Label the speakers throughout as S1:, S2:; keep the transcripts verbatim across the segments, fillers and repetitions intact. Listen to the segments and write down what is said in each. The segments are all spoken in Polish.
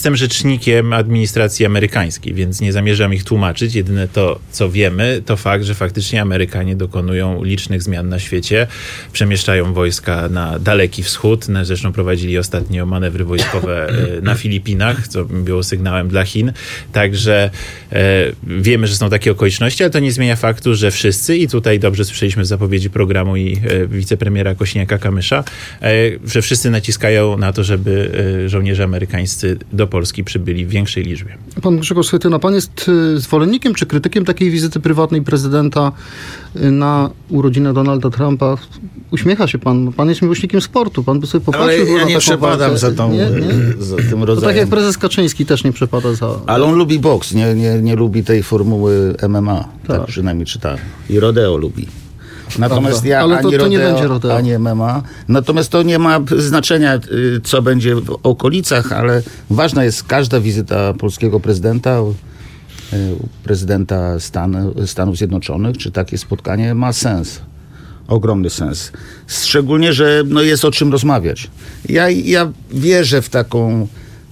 S1: Jestem rzecznikiem administracji amerykańskiej, więc nie zamierzam ich tłumaczyć. Jedyne to, co wiemy, to fakt, że faktycznie Amerykanie dokonują licznych zmian na świecie. Przemieszczają wojska na Daleki Wschód. Zresztą prowadzili ostatnio manewry wojskowe na Filipinach, co było sygnałem dla Chin. Także e, wiemy, że są takie okoliczności, ale to nie zmienia faktu, że wszyscy, i tutaj dobrze słyszeliśmy z zapowiedzi programu i e, wicepremiera Kosiniaka-Kamysza, e, że wszyscy naciskają na to, żeby e, żołnierze amerykańscy do Polski przybyli w większej liczbie.
S2: Pan Grzegorz Schetyna, pan jest zwolennikiem czy krytykiem takiej wizyty prywatnej prezydenta na urodzinę Donalda Trumpa? Uśmiecha się pan. Pan jest miłośnikiem sportu. Pan by sobie popatrzył.
S3: Ale ja nie przepadam za, tą, nie? Nie? za tym rodzajem.
S2: To tak jak prezes Kaczyński też nie przepada za...
S3: Ale on lubi boks, nie, nie, nie lubi tej formuły M M A. Tak, tak przynajmniej czytałem. I rodeo lubi. Natomiast ja
S2: ale
S3: ani
S2: to, to
S3: rodeo,
S2: nie będzie rodeo.
S3: ani M M A. Natomiast to nie ma znaczenia, co będzie w okolicach, ale ważna jest każda wizyta polskiego prezydenta, prezydenta Stan, Stanów Zjednoczonych, czy takie spotkanie ma sens. Ogromny sens. Szczególnie, że no, jest o czym rozmawiać. Ja, ja wierzę w taką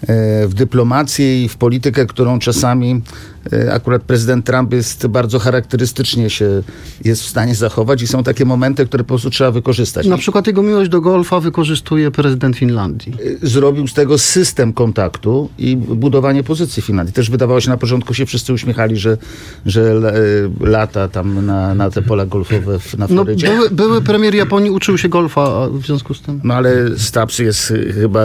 S3: w dyplomację i w politykę, którą czasami akurat prezydent Trump jest bardzo charakterystycznie się jest w stanie zachować i są takie momenty, które po prostu trzeba wykorzystać.
S2: Na przykład jego miłość do golfa wykorzystuje prezydent Finlandii.
S3: Zrobił z tego system kontaktu i budowanie pozycji Finlandii. Też wydawało się, na początku się wszyscy uśmiechali, że, że lata tam na, na te pola golfowe na Florydzie.
S2: No, były, były premier Japonii uczył się golfa w związku z tym.
S3: No ale Stubbs jest chyba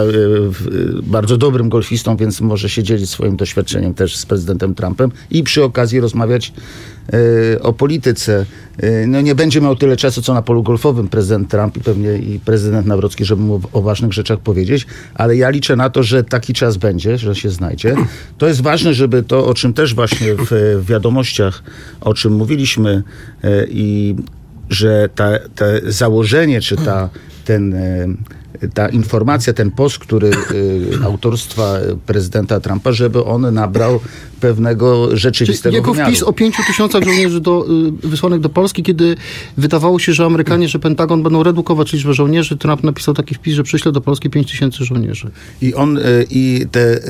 S3: bardzo dobrym golfistą, więc może się dzielić swoim doświadczeniem też z prezydentem Trumpem i przy okazji rozmawiać e, o polityce. E, no nie będzie miał tyle czasu, co na polu golfowym prezydent Trump i pewnie i prezydent Nawrocki, żeby mu o ważnych rzeczach powiedzieć, ale ja liczę na to, że taki czas będzie, że się znajdzie. To jest ważne, żeby to, o czym też właśnie w, w wiadomościach, o czym mówiliśmy e, i że ta, ta założenie, czy ta, ten... E, ta informacja, ten post, który y, autorstwa prezydenta Trumpa, żeby on nabrał pewnego rzeczywistego
S2: jako
S3: wymiaru.
S2: Wpis o pięciu tysiącach żołnierzy do, y, wysłanych do Polski, kiedy wydawało się, że Amerykanie, że Pentagon będą redukować liczbę żołnierzy. Trump napisał taki wpis, że przyśle do Polski pięć tysięcy żołnierzy.
S3: I on, y, i te y,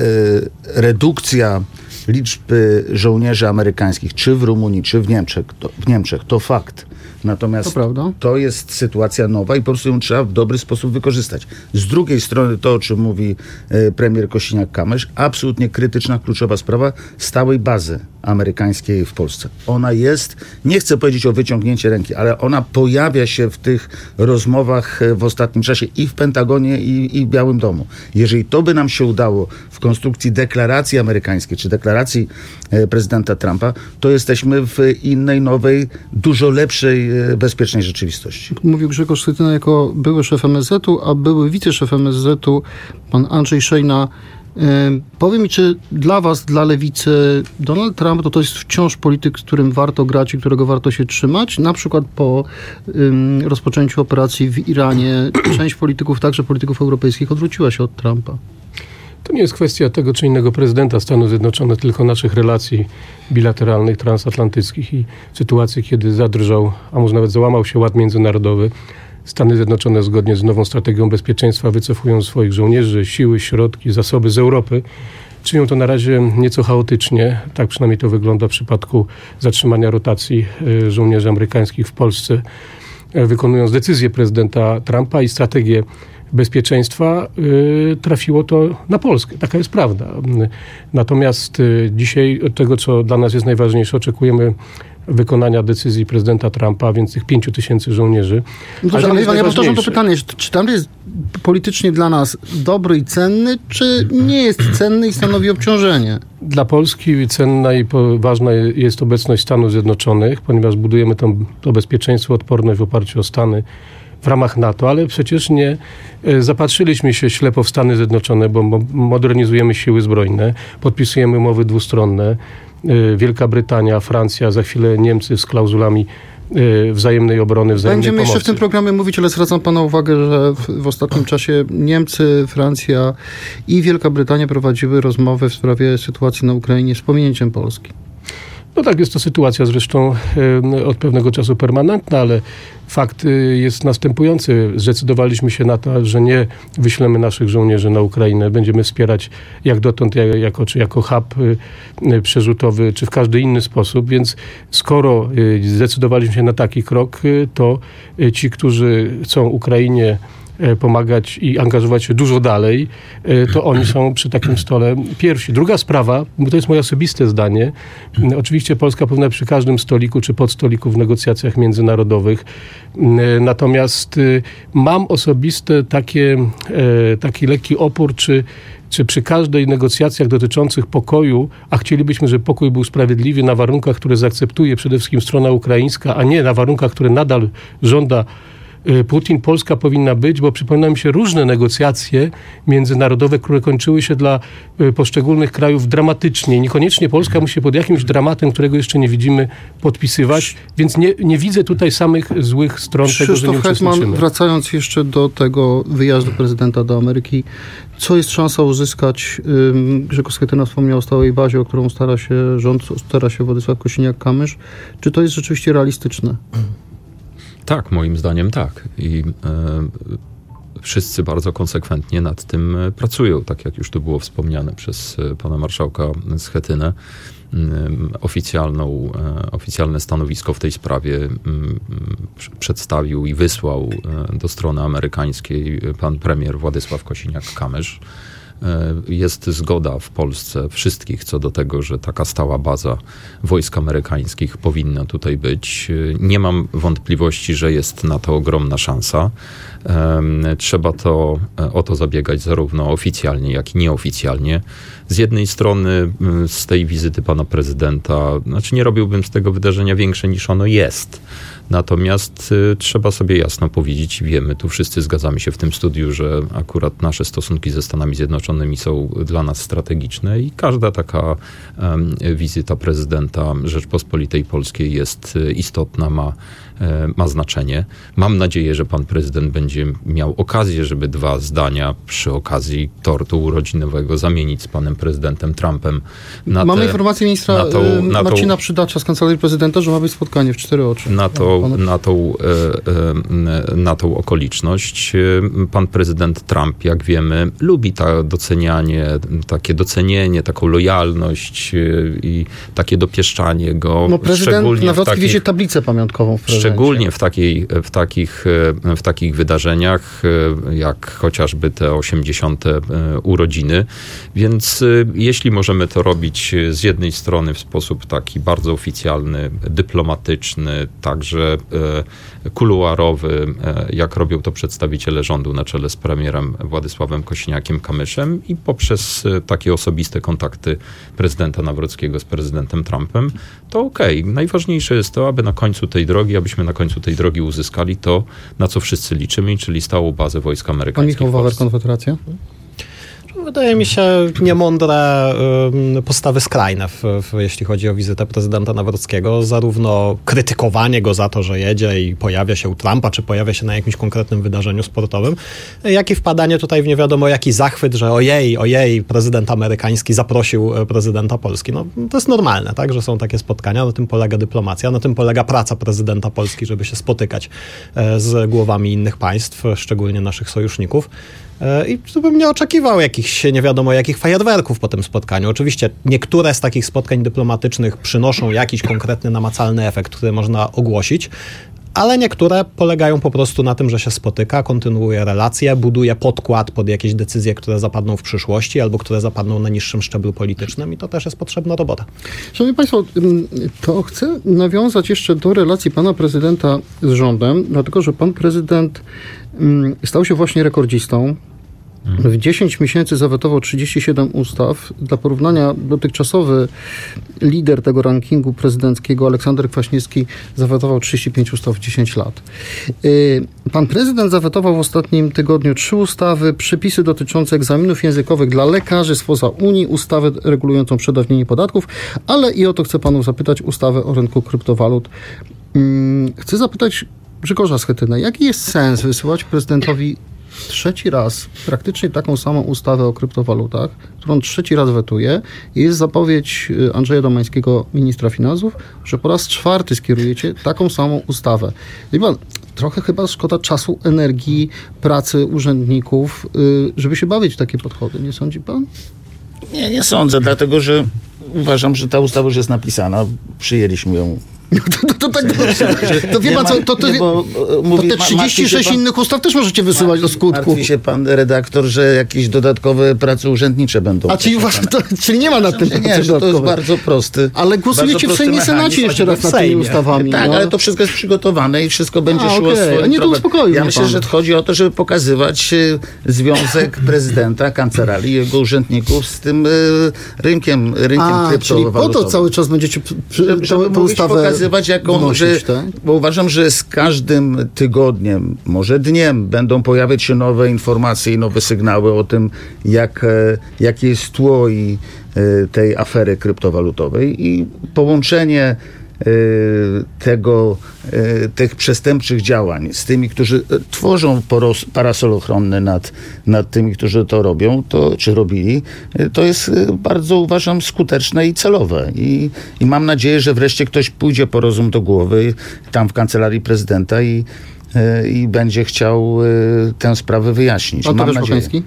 S3: redukcja liczby żołnierzy amerykańskich, czy w Rumunii, czy w Niemczech, to, w Niemczech, to fakt. Natomiast
S2: to,
S3: to jest sytuacja nowa i po prostu ją trzeba w dobry sposób wykorzystać. Z drugiej strony to, o czym mówi e, premier Kosiniak-Kamysz, absolutnie krytyczna, kluczowa sprawa stałej bazy amerykańskiej w Polsce. Ona jest, nie chcę powiedzieć o wyciągnięcie ręki, ale ona pojawia się w tych rozmowach w ostatnim czasie i w Pentagonie, i, i w Białym Domu. Jeżeli to by nam się udało w konstrukcji deklaracji amerykańskiej, czy deklaracji e, prezydenta Trumpa, to jesteśmy w innej, nowej, dużo lepszej, e, bezpiecznej rzeczywistości.
S2: Mówił Grzegorz Schetyna jako były szef M S Z-u, a były wiceszef M S Z-u, pan Andrzej Szejna. Powie mi, czy dla was, dla lewicy, Donald Trump to, to jest wciąż polityk, z którym warto grać i którego warto się trzymać? Na przykład po um, rozpoczęciu operacji w Iranie część polityków, także polityków europejskich, odwróciła się od Trumpa.
S4: To nie jest kwestia tego czy innego prezydenta Stanów Zjednoczonych, tylko naszych relacji bilateralnych, transatlantyckich i sytuacji, kiedy zadrżał, a może nawet załamał się ład międzynarodowy. Stany Zjednoczone zgodnie z nową strategią bezpieczeństwa wycofują swoich żołnierzy, siły, środki, zasoby z Europy. Czynią to na razie nieco chaotycznie. Tak przynajmniej to wygląda w przypadku zatrzymania rotacji żołnierzy amerykańskich w Polsce. Wykonując decyzję prezydenta Trumpa i strategię bezpieczeństwa, trafiło to na Polskę. Taka jest prawda. Natomiast dzisiaj od tego, co dla nas jest najważniejsze, oczekujemy wykonania decyzji prezydenta Trumpa, więc tych pięciu tysięcy żołnierzy.
S2: No dobrze, ale, ale ja powtarzam to pytanie, czy tam jest politycznie dla nas dobry i cenny, czy nie jest cenny i stanowi obciążenie?
S4: Dla Polski cenna i ważna jest obecność Stanów Zjednoczonych, ponieważ budujemy to, to bezpieczeństwo, odporność w oparciu o Stany w ramach NATO, ale przecież nie zapatrzyliśmy się ślepo w Stany Zjednoczone, bo modernizujemy siły zbrojne, podpisujemy umowy dwustronne. Wielka Brytania, Francja, za chwilę Niemcy z klauzulami wzajemnej obrony, wzajemnej
S2: Będziemy
S4: pomocy.
S2: jeszcze w tym programie mówić, ale zwracam pana uwagę, że w, w ostatnim czasie Niemcy, Francja i Wielka Brytania prowadziły rozmowy w sprawie sytuacji na Ukrainie z pominięciem Polski.
S4: No tak, jest to sytuacja zresztą od pewnego czasu permanentna, ale fakt jest następujący. Zdecydowaliśmy się na to, że nie wyślemy naszych żołnierzy na Ukrainę. Będziemy wspierać jak dotąd, jako, czy jako hub przerzutowy, czy w każdy inny sposób. Więc skoro zdecydowaliśmy się na taki krok, to ci, którzy chcą Ukrainie pomagać i angażować się dużo dalej, to oni są przy takim stole pierwsi. Druga sprawa, bo to jest moje osobiste zdanie, oczywiście Polska powinna przy każdym stoliku czy podstoliku w negocjacjach międzynarodowych, natomiast mam osobiste takie, taki lekki opór, czy czy przy każdej negocjacjach dotyczących pokoju, a chcielibyśmy, żeby pokój był sprawiedliwy na warunkach, które zaakceptuje przede wszystkim strona ukraińska, a nie na warunkach, które nadal żąda Putin, Polska powinna być, bo przypominają mi się różne negocjacje międzynarodowe, które kończyły się dla poszczególnych krajów dramatycznie. Niekoniecznie Polska musi pod jakimś dramatem, którego jeszcze nie widzimy, podpisywać, więc nie, nie widzę tutaj samych złych stron
S2: Krzysztof
S4: tego, że nie
S2: Hetman,
S4: uczestniczymy.
S2: wracając jeszcze do tego wyjazdu prezydenta do Ameryki, co jest szansa uzyskać, Grzegorz Schetyna wspomniał o stałej bazie, o którą stara się rząd, stara się Władysław Kosiniak-Kamysz. Czy to jest rzeczywiście realistyczne?
S5: Tak, moim zdaniem tak. I e, wszyscy bardzo konsekwentnie nad tym pracują, tak jak już tu było wspomniane przez pana marszałka Schetynę. E, oficjalną, e, oficjalne stanowisko w tej sprawie e, przedstawił i wysłał e, do strony amerykańskiej pan premier Władysław Kosiniak-Kamysz. Jest zgoda w Polsce wszystkich co do tego, że taka stała baza wojsk amerykańskich powinna tutaj być. Nie mam wątpliwości, że jest na to ogromna szansa. Trzeba to, o to zabiegać zarówno oficjalnie, jak i nieoficjalnie. Z jednej strony z tej wizyty pana prezydenta, znaczy nie robiłbym z tego wydarzenia większe niż ono jest. Natomiast y, trzeba sobie jasno powiedzieć, wiemy, tu wszyscy zgadzamy się w tym studiu, że akurat nasze stosunki ze Stanami Zjednoczonymi są dla nas strategiczne i każda taka um, wizyta prezydenta Rzeczpospolitej Polskiej jest y, istotna, ma, y, ma znaczenie. Mam nadzieję, że pan prezydent będzie miał okazję, żeby dwa zdania przy okazji tortu urodzinowego zamienić z panem prezydentem Trumpem. Na
S2: Mamy
S5: te,
S2: informację ministra
S5: na tą, na
S2: Marcina
S5: tą,
S2: Przydacza z Kancelarii Prezydenta, że ma być spotkanie w cztery oczy.
S5: Na to Na tą, na tą okoliczność. Pan prezydent Trump, jak wiemy, lubi to docenianie, takie docenienie, taką lojalność i takie dopieszczanie go.
S2: No prezydent Nawrocki wiezie tablicę pamiątkową w prezydencie.
S5: Szczególnie w, takiej, w, takich, w takich wydarzeniach, jak chociażby te osiemdziesiąte urodziny. Więc jeśli możemy to robić z jednej strony w sposób taki bardzo oficjalny, dyplomatyczny, także kuluarowy, jak robią to przedstawiciele rządu na czele z premierem Władysławem Kosiniakiem-Kamyszem i poprzez takie osobiste kontakty prezydenta Nawrockiego z prezydentem Trumpem, to okej. Okay. Najważniejsze jest to, aby na końcu tej drogi, abyśmy na końcu tej drogi uzyskali to, na co wszyscy liczymy, czyli stałą bazę wojsk amerykańskich.
S2: Pan Michał Wawer, Konfederacja?
S6: Wydaje mi się niemądre y, postawy skrajne, w, w, jeśli chodzi o wizytę prezydenta Nawrockiego. Zarówno krytykowanie go za to, że jedzie i pojawia się u Trumpa, czy pojawia się na jakimś konkretnym wydarzeniu sportowym, jak i wpadanie tutaj w nie wiadomo jaki zachwyt, że ojej, ojej, prezydent amerykański zaprosił prezydenta Polski. No, to jest normalne, tak, że są takie spotkania, na tym polega dyplomacja, na tym polega praca prezydenta Polski, żeby się spotykać z głowami innych państw, szczególnie naszych sojuszników. I tu bym nie oczekiwał jakichś nie wiadomo jakich fajerwerków po tym spotkaniu. Oczywiście niektóre z takich spotkań dyplomatycznych przynoszą jakiś konkretny, namacalny efekt, który można ogłosić, ale niektóre polegają po prostu na tym, że się spotyka, kontynuuje relacje, buduje podkład pod jakieś decyzje, które zapadną w przyszłości albo które zapadną na niższym szczeblu politycznym i to też jest potrzebna robota.
S2: Szanowni Państwo, to chcę nawiązać jeszcze do relacji pana prezydenta z rządem, dlatego że pan prezydent stał się właśnie rekordzistą. W dziesięć miesięcy zawetował trzydzieści siedem ustaw. Dla porównania dotychczasowy lider tego rankingu prezydenckiego, Aleksander Kwaśniewski, zawetował trzydzieści pięć ustaw w dziesięć lat. Pan prezydent zawetował w ostatnim tygodniu trzy ustawy, przepisy dotyczące egzaminów językowych dla lekarzy spoza Unii, ustawę regulującą przedawnienie podatków, ale i o to chcę panów zapytać, ustawę o rynku kryptowalut. Chcę zapytać Grzegorza Schetynę, jaki jest sens wysyłać prezydentowi trzeci raz praktycznie taką samą ustawę o kryptowalutach, którą trzeci raz wetuje. Jest zapowiedź Andrzeja Domańskiego, ministra finansów, że po raz czwarty skierujecie taką samą ustawę. Wie pan, trochę chyba szkoda czasu, energii, pracy urzędników, żeby się bawić w takie podchody. Nie sądzi pan?
S3: Nie, nie sądzę, dlatego że uważam, że ta ustawa już jest napisana. Przyjęliśmy ją.
S2: To, to, to tak dobrze. To wie pan co, to, to,
S3: nie, bo,
S2: to
S3: mówi,
S2: te trzydzieści sześć
S3: pan,
S2: innych ustaw też możecie wysyłać do skutku.
S3: Martwi się pan redaktor, że jakieś dodatkowe prace urzędnicze będą.
S2: A czyli, właśnie, to, czyli nie ma nad tym
S3: Nie, że to jest bardzo prosty.
S2: Ale głosujecie w Sejmie Senacie jeszcze raz nad tymi ustawami.
S3: Tak,
S2: no.
S3: ale to wszystko jest przygotowane i wszystko będzie
S2: A,
S3: szło
S2: okay.
S3: swoim
S2: A nie, to uspokoił
S3: Ja
S2: mnie
S3: myślę,
S2: pan.
S3: że chodzi o to, żeby pokazywać y, związek prezydenta, kancelarii, jego urzędników z tym y, rynkiem, rynkiem
S2: A, czyli po
S3: kryptowalutowym.
S2: to cały czas będziecie
S3: Żeby, żeby
S2: tę ustawę
S3: pokazywać, jaką,
S2: wnosić,
S3: że,
S2: tak?
S3: bo uważam, że z każdym tygodniem, może dniem będą pojawiać się nowe informacje i nowe sygnały o tym, jak, e, jakie jest tło i, e, tej afery kryptowalutowej i połączenie e, tego, e, tych przestępczych działań z tymi, którzy tworzą poros, parasol ochronny nad, nad tymi, którzy to robią, to, czy robili, e, to jest e, bardzo, uważam, skuteczne i celowe. I, i mam nadzieję, że wreszcie ktoś pójdzie po rozum do głowy tam w kancelarii prezydenta i, e, i będzie chciał e, tę sprawę wyjaśnić.
S2: Pan
S3: mam
S2: Tomasz
S3: nadzieję.
S2: Bocheński?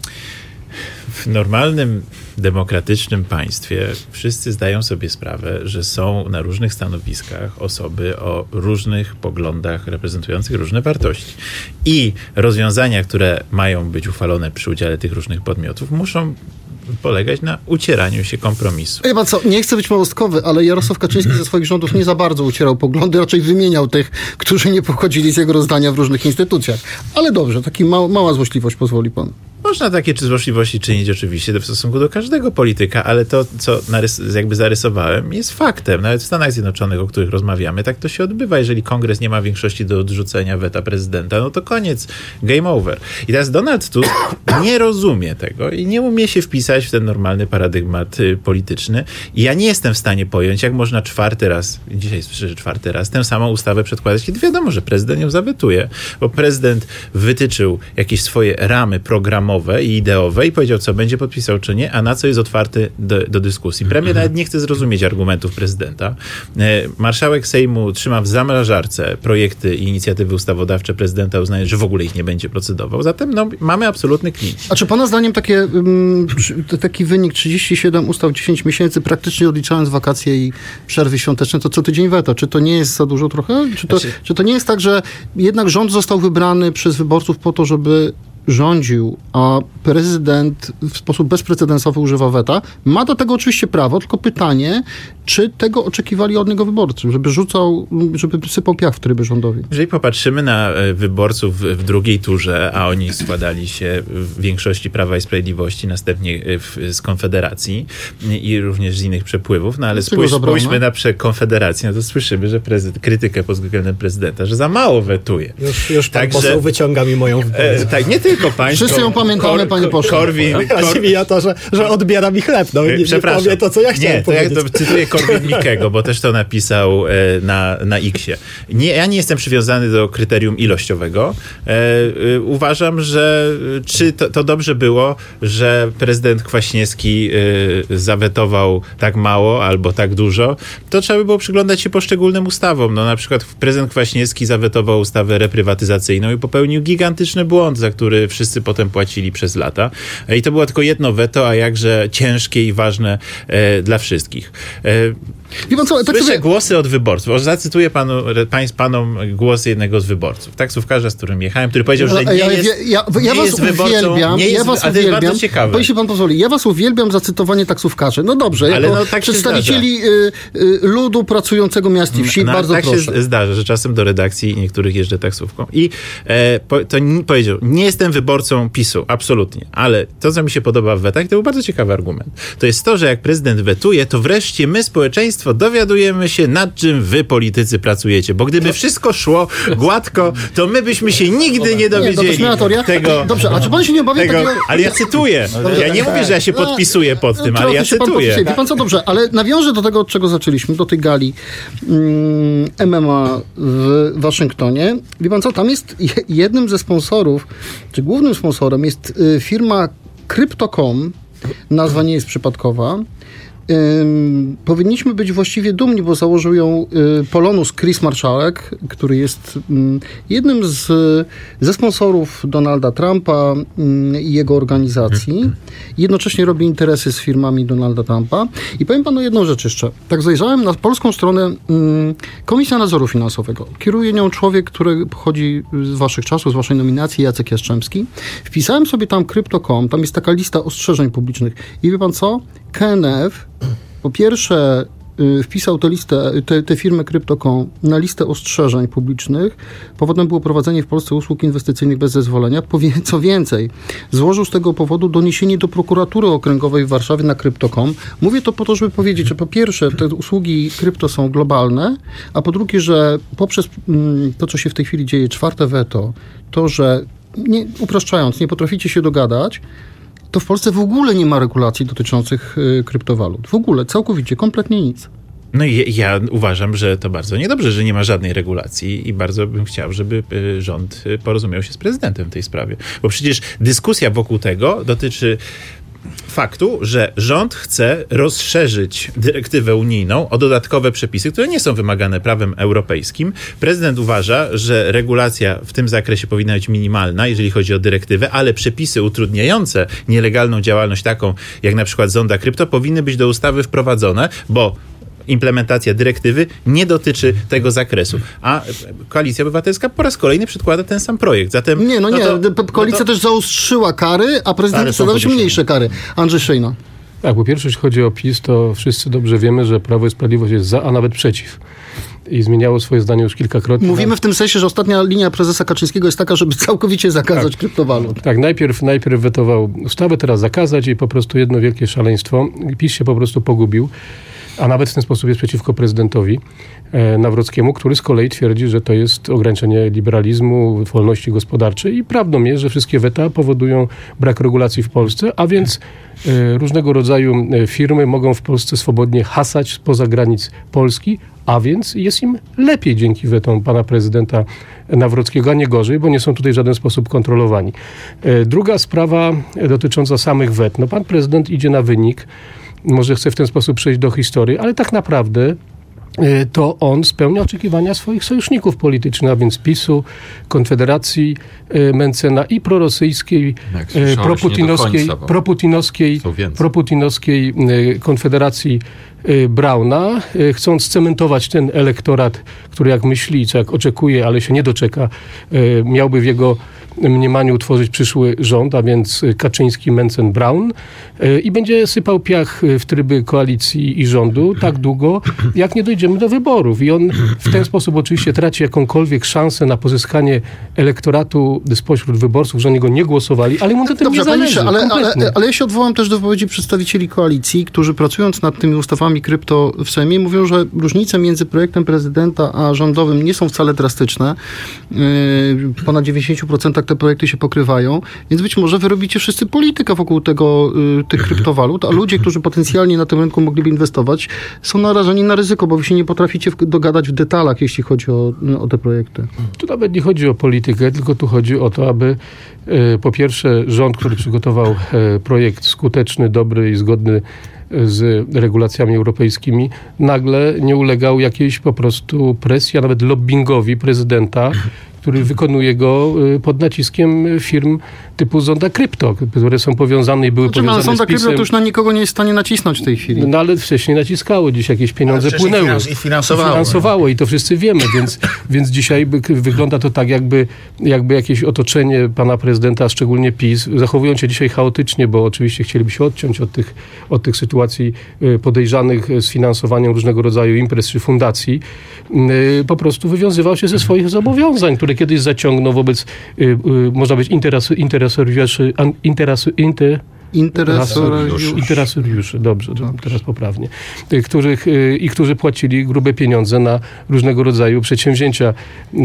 S1: W normalnym, demokratycznym państwie wszyscy zdają sobie sprawę, że są na różnych stanowiskach osoby o różnych poglądach reprezentujących różne wartości. I rozwiązania, które mają być uchwalone przy udziale tych różnych podmiotów, muszą polegać na ucieraniu się kompromisu.
S2: Wie pan co, nie chcę być małostkowy, ale Jarosław Kaczyński ze swoich rządów nie za bardzo ucierał poglądy, raczej wymieniał tych, którzy nie pochodzili z jego rozdania w różnych instytucjach. Ale dobrze, taki ma, mała złośliwość, pozwoli pan.
S1: Można takie czy złośliwości czynić oczywiście w stosunku do każdego polityka, ale to, co narys- jakby zarysowałem, jest faktem. Nawet w Stanach Zjednoczonych, o których rozmawiamy, tak to się odbywa. Jeżeli kongres nie ma większości do odrzucenia weta prezydenta, no to koniec, game over. I teraz Donald Tusk nie rozumie tego i nie umie się wpisać w ten normalny paradygmat y, polityczny. I ja nie jestem w stanie pojąć, jak można czwarty raz, dzisiaj słyszę, że czwarty raz, tę samą ustawę przedkładać, kiedy wiadomo, że prezydent ją zawetuje, bo prezydent wytyczył jakieś swoje ramy programowe i ideowe i powiedział, co będzie podpisał, czy nie, a na co jest otwarty do, do dyskusji. Premier nawet nie chce zrozumieć argumentów prezydenta. Marszałek Sejmu trzyma w zamrażarce projekty i inicjatywy ustawodawcze prezydenta, uznając, że w ogóle ich nie będzie procedował. Zatem no, mamy absolutny clinch.
S2: A czy pana zdaniem takie, um, taki wynik trzydzieści siedem ustaw, dziesięć miesięcy, praktycznie odliczając wakacje i przerwy świąteczne, to co tydzień weta? Czy to nie jest za dużo trochę? Czy to, znaczy... czy to nie jest tak, że jednak rząd został wybrany przez wyborców po to, żeby rządził, a prezydent w sposób bezprecedensowy używa weta? Ma do tego oczywiście prawo, tylko pytanie, czy tego oczekiwali od niego wyborcy, żeby rzucał, żeby sypał piach w trybie rządowi?
S1: Jeżeli popatrzymy na wyborców w drugiej turze, a oni składali się w większości Prawa i Sprawiedliwości, następnie w, z Konfederacji i również z innych przepływów, no ale spójrz, spójrzmy na prze Konfederację, no to słyszymy, że prezydent, krytykę pod względem prezydenta, że za mało wetuje.
S6: Już, już pan
S1: Także,
S6: poseł wyciąga mi moją
S1: e, tak, nie tylko państwo.
S2: Wszyscy ją pamiętamy, kor, panie pośle.
S1: Korwin,
S6: Chodzi mi o to, że, że odbiera mi chleb. No, nie, nie powie to, co ja chciałem
S1: nie, to
S6: powiedzieć.
S1: Ja to cytuję Korwin-Mikkego, bo też to napisał e, na, na X-ie. Nie, ja nie jestem przywiązany do kryterium ilościowego. E, e, uważam, że czy to, to dobrze było, że prezydent Kwaśniewski e, zawetował tak mało albo tak dużo, to trzeba by było przyglądać się poszczególnym ustawom. No na przykład prezydent Kwaśniewski zawetował ustawę reprywatyzacyjną i popełnił gigantyczny błąd, za który wszyscy potem płacili przez lata. I to było tylko jedno weto, a jakże ciężkie i ważne e, dla wszystkich. E,
S2: Wie pan co, tak
S1: Słyszę
S2: sobie...
S1: głosy od wyborców. O, zacytuję panu, pań, panom głos jednego z wyborców. Taksówkarza, z którym jechałem, który powiedział, że nie
S2: ja,
S1: jest,
S2: ja, ja, ja
S1: nie
S2: was
S1: jest wyborcą.
S2: uwielbiam,
S1: Nie jest,
S2: ja was
S1: ale to jest
S2: uwielbiam,
S1: bardzo ciekawe.
S2: bo jeśli pan pozwoli, ja was uwielbiam za cytowanie taksówkarzy. No dobrze,
S1: Ale
S2: jako
S1: no, tak
S2: przedstawicieli y, y, ludu pracującego miast i wsi,
S1: no,
S2: bardzo
S1: tak
S2: proszę.
S1: się zdarza, że czasem do redakcji niektórych jeżdżę taksówką. I e, po, to nie, powiedział, nie jestem wyborcą PiSu, absolutnie, ale to, co mi się podoba w wetach, to był bardzo ciekawy argument. To jest to, że jak prezydent wetuje, to wreszcie my, społeczeństwo, Państwo, dowiadujemy się, nad czym wy, politycy, pracujecie. Bo gdyby wszystko szło gładko, to my byśmy się nigdy nie dowiedzieli
S2: nie, to
S1: tego.
S2: Dobrze, a czy pan się nie obawia
S1: tego,
S2: takiego...
S1: ale ja cytuję. Ja nie mówię, że ja się podpisuję pod tym, ale ja cytuję.
S2: Wie pan co, dobrze, ale nawiążę do tego, od czego zaczęliśmy, do tej gali mm, M M A w Waszyngtonie. Wie pan co, tam jest jednym ze sponsorów, czy głównym sponsorem jest y, firma Crypto kropka com. Nazwa nie jest przypadkowa. Ym, powinniśmy być właściwie dumni, bo założył ją y, Polonus Chris Marszałek, który jest ym, jednym z, ze sponsorów Donalda Trumpa ym, i jego organizacji. Jednocześnie robi interesy z firmami Donalda Trumpa. I powiem panu jedną rzecz jeszcze. Tak zajrzałem na polską stronę ym, Komisja Nadzoru Finansowego. Kieruje nią człowiek, który pochodzi z waszych czasów, z waszej nominacji, Jacek Jastrzębski. Wpisałem sobie tam Crypto kropka com, tam jest taka lista ostrzeżeń publicznych. I wie pan co? K N F po pierwsze y, wpisał tę listę, te, te firmy Crypto kropka com na listę ostrzeżeń publicznych. Powodem było prowadzenie w Polsce usług inwestycyjnych bez zezwolenia. Powie, co więcej, złożył z tego powodu doniesienie do prokuratury okręgowej w Warszawie na Crypto kropka com. Mówię to po to, żeby powiedzieć, że po pierwsze te usługi krypto są globalne, a po drugie, że poprzez mm, to, co się w tej chwili dzieje, czwarte weto, to, że nie, upraszczając, nie potraficie się dogadać, to w Polsce w ogóle nie ma regulacji dotyczących y, kryptowalut. W ogóle, całkowicie, kompletnie nic.
S1: No i ja uważam, że to bardzo niedobrze, że nie ma żadnej regulacji i bardzo bym chciał, żeby rząd porozumiał się z prezydentem w tej sprawie. Bo przecież dyskusja wokół tego dotyczy faktu, że rząd chce rozszerzyć dyrektywę unijną o dodatkowe przepisy, które nie są wymagane prawem europejskim. Prezydent uważa, że regulacja w tym zakresie powinna być minimalna, jeżeli chodzi o dyrektywę, ale przepisy utrudniające nielegalną działalność taką, jak na przykład zonda krypto, powinny być do ustawy wprowadzone, bo implementacja dyrektywy nie dotyczy tego zakresu. A Koalicja Obywatelska po raz kolejny przedkłada ten sam projekt. Zatem,
S2: nie, no, no nie. To, Koalicja no to... też zaostrzyła kary, a prezydent chce dać mniejsze kary. Andrzej Szejna.
S4: Tak, po pierwsze, jeśli chodzi o PiS, to wszyscy dobrze wiemy, że Prawo i Sprawiedliwość jest za, a nawet przeciw. I zmieniało swoje zdanie już kilkakrotnie.
S2: Mówimy w tym sensie, że ostatnia linia prezesa Kaczyńskiego jest taka, żeby całkowicie zakazać tak. kryptowalut.
S4: Tak, najpierw, najpierw wetował ustawę, teraz zakazać i po prostu jedno wielkie szaleństwo. PiS się po prostu pogubił. A nawet w ten sposób jest przeciwko prezydentowi e, Nawrockiemu, który z kolei twierdzi, że to jest ograniczenie liberalizmu, wolności gospodarczej i prawdą jest, że wszystkie weta powodują brak regulacji w Polsce, a więc e, różnego rodzaju firmy mogą w Polsce swobodnie hasać spoza granic Polski, a więc jest im lepiej dzięki wetom pana prezydenta Nawrockiego, a nie gorzej, bo nie są tutaj w żaden sposób kontrolowani. E, druga sprawa dotycząca samych wet. No pan prezydent idzie na wynik, może chce w ten sposób przejść do historii, ale tak naprawdę to on spełnia oczekiwania swoich sojuszników politycznych, a więc PiSu, Konfederacji Mencena i prorosyjskiej, proputinowskiej, proputinowskiej, proputinowskiej Konfederacji Brauna, chcąc cementować ten elektorat, który jak myśli, co jak oczekuje, ale się nie doczeka, miałby w jego mniemaniu utworzyć przyszły rząd, a więc Kaczyński, Mencen, Braun i będzie sypał piach w tryby koalicji i rządu tak długo, jak nie dojdziemy do wyborów. I on w ten sposób oczywiście traci jakąkolwiek szansę na pozyskanie elektoratu spośród wyborców, że oni go nie głosowali, ale mu to tym nie zależy.
S2: Ale, ale, ale ja się odwołam też do wypowiedzi przedstawicieli koalicji, którzy pracując nad tymi ustawami krypto w Sejmie mówią, że różnice między projektem prezydenta a rządowym nie są wcale drastyczne. Yy, ponad dziewięćdziesiąt procent te projekty się pokrywają, więc być może wy robicie wszyscy politykę wokół tego, yy, tych kryptowalut, a ludzie, którzy potencjalnie na tym rynku mogliby inwestować, są narażeni na ryzyko, bo wy się nie potraficie w, dogadać w detalach, jeśli chodzi o, o te projekty.
S4: Tu nawet nie chodzi o politykę, tylko tu chodzi o to, aby yy, po pierwsze rząd, który przygotował yy, projekt skuteczny, dobry i zgodny z regulacjami europejskimi, nagle nie ulegał jakiejś po prostu presji, a nawet lobbingowi prezydenta, który wykonuje go pod naciskiem firm typu Zonda Krypto, które są powiązane i były znaczy, powiązane
S2: Zonda
S4: z PiS-em.
S2: Krypto to już na nikogo nie jest w stanie nacisnąć w tej chwili.
S4: No ale wcześniej naciskało, dziś jakieś pieniądze płynęły.
S3: I finansowało.
S4: finansowało i to wszyscy wiemy, więc, więc dzisiaj by, wygląda to tak, jakby, jakby jakieś otoczenie pana prezydenta, szczególnie PiS, zachowują się dzisiaj chaotycznie, bo oczywiście chcieliby się odciąć od tych, od tych sytuacji podejrzanych z finansowaniem różnego rodzaju imprez czy fundacji, po prostu wywiązywał się ze swoich zobowiązań, które kiedyś zaciągnął wobec, y, y, można być interesu, interesariuszy, interesu, inter,
S2: Interesariuszy.
S4: Interesariuszy, dobrze, dobrze, teraz poprawnie. Których, i którzy płacili grube pieniądze na różnego rodzaju przedsięwzięcia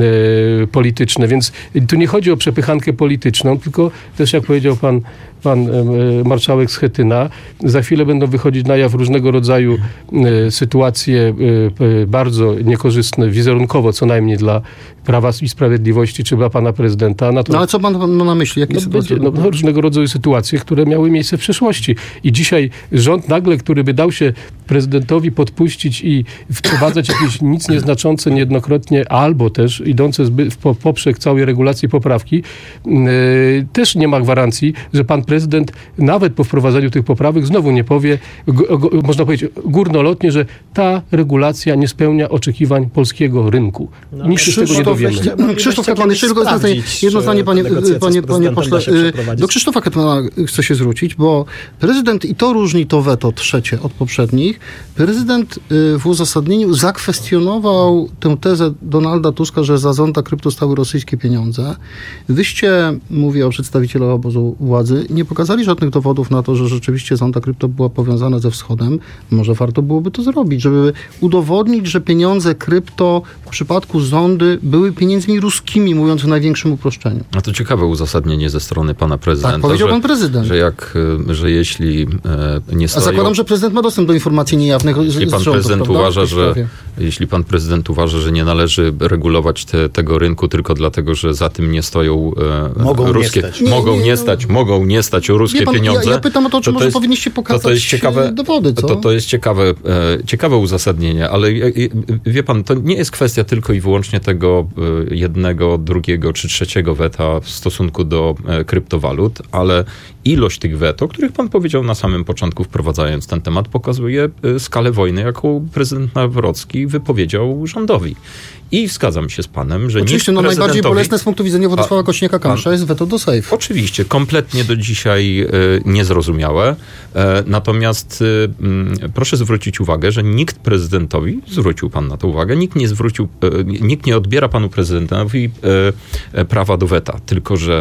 S4: e, polityczne. Więc tu nie chodzi o przepychankę polityczną, tylko też, jak powiedział pan, pan e, marszałek Schetyna, za chwilę będą wychodzić na jaw różnego rodzaju e, sytuacje e, bardzo niekorzystne, wizerunkowo co najmniej dla Prawa i Sprawiedliwości, czy dla pana prezydenta. Na to,
S2: no ale co pan ma na myśli? Jakie
S4: no,
S2: sytuacje?
S4: No, no, różnego rodzaju sytuacje, które miały miejsce w przeszłości. I dzisiaj rząd nagle, który by dał się prezydentowi podpuścić i wprowadzać jakieś nic nieznaczące niejednokrotnie, albo też idące zbyt, w poprzek całej regulacji poprawki, yy, też nie ma gwarancji, że pan prezydent nawet po wprowadzeniu tych poprawek znowu nie powie, go, go, można powiedzieć górnolotnie, że ta regulacja nie spełnia oczekiwań polskiego rynku.
S6: No,
S4: Nikt się z tego nie dowiemy.
S2: Krzysztof Hetman, jeszcze tylko jedno zdanie, panie, panie, panie pośle. Do Krzysztofa Hetmana chcę się zwrócić, bo prezydent, i to różni to weto trzecie od poprzednich, prezydent w uzasadnieniu zakwestionował tę tezę Donalda Tuska, że za zonda krypto stały rosyjskie pieniądze. Wyście, mówię o przedstawicielach obozu władzy, nie pokazali żadnych dowodów na to, że rzeczywiście zonda krypto była powiązana ze wschodem. Może warto byłoby to zrobić, żeby udowodnić, że pieniądze krypto w przypadku zondy były pieniędzmi ruskimi, mówiąc w największym uproszczeniu.
S5: A to ciekawe uzasadnienie ze strony pana prezydenta.
S2: Tak, powiedział
S5: że,
S2: pan prezydent.
S5: Że, jak, że jeśli e, nie stoją...
S2: A zakładam, że prezydent ma dostęp do informacji niejawnych z,
S5: jeśli pan
S2: z rządu,
S5: prezydent
S2: prawda?
S5: uważa, że Jeśli pan prezydent uważa, że nie należy regulować te, tego rynku tylko dlatego, że za tym nie stoją e,
S6: mogą
S5: ruskie...
S6: nie stać.
S5: Mogą
S2: nie,
S5: nie,
S2: nie,
S5: stać, no, mogą nie stać o ruskie
S2: pan,
S5: pieniądze.
S2: Ja, ja pytam o to, czy to może jest, powinniście pokazać to to jest ciekawe, dowody, co?
S5: To, to jest ciekawe, e, ciekawe uzasadnienie, ale e, wie pan, to nie jest kwestia tylko i wyłącznie tego e, jednego, drugiego czy trzeciego weta w stosunku do e, kryptowalut, ale ilość tych wet, o których pan powiedział na samym początku, wprowadzając ten temat, pokazuje e, skalę wojny, jaką prezydent Nawrocki wypowiedział rządowi. I zgadzam się z panem, że
S2: oczywiście, no najbardziej bolesne z punktu widzenia Władysława Kosiniaka-Kamysza jest weto do sejfu.
S5: Oczywiście, kompletnie do dzisiaj y, niezrozumiałe. E, natomiast y, y, proszę zwrócić uwagę, że nikt prezydentowi, zwrócił pan na to uwagę, nikt nie zwrócił, y, nikt nie odbiera panu prezydentowi y, y, prawa do weta, tylko że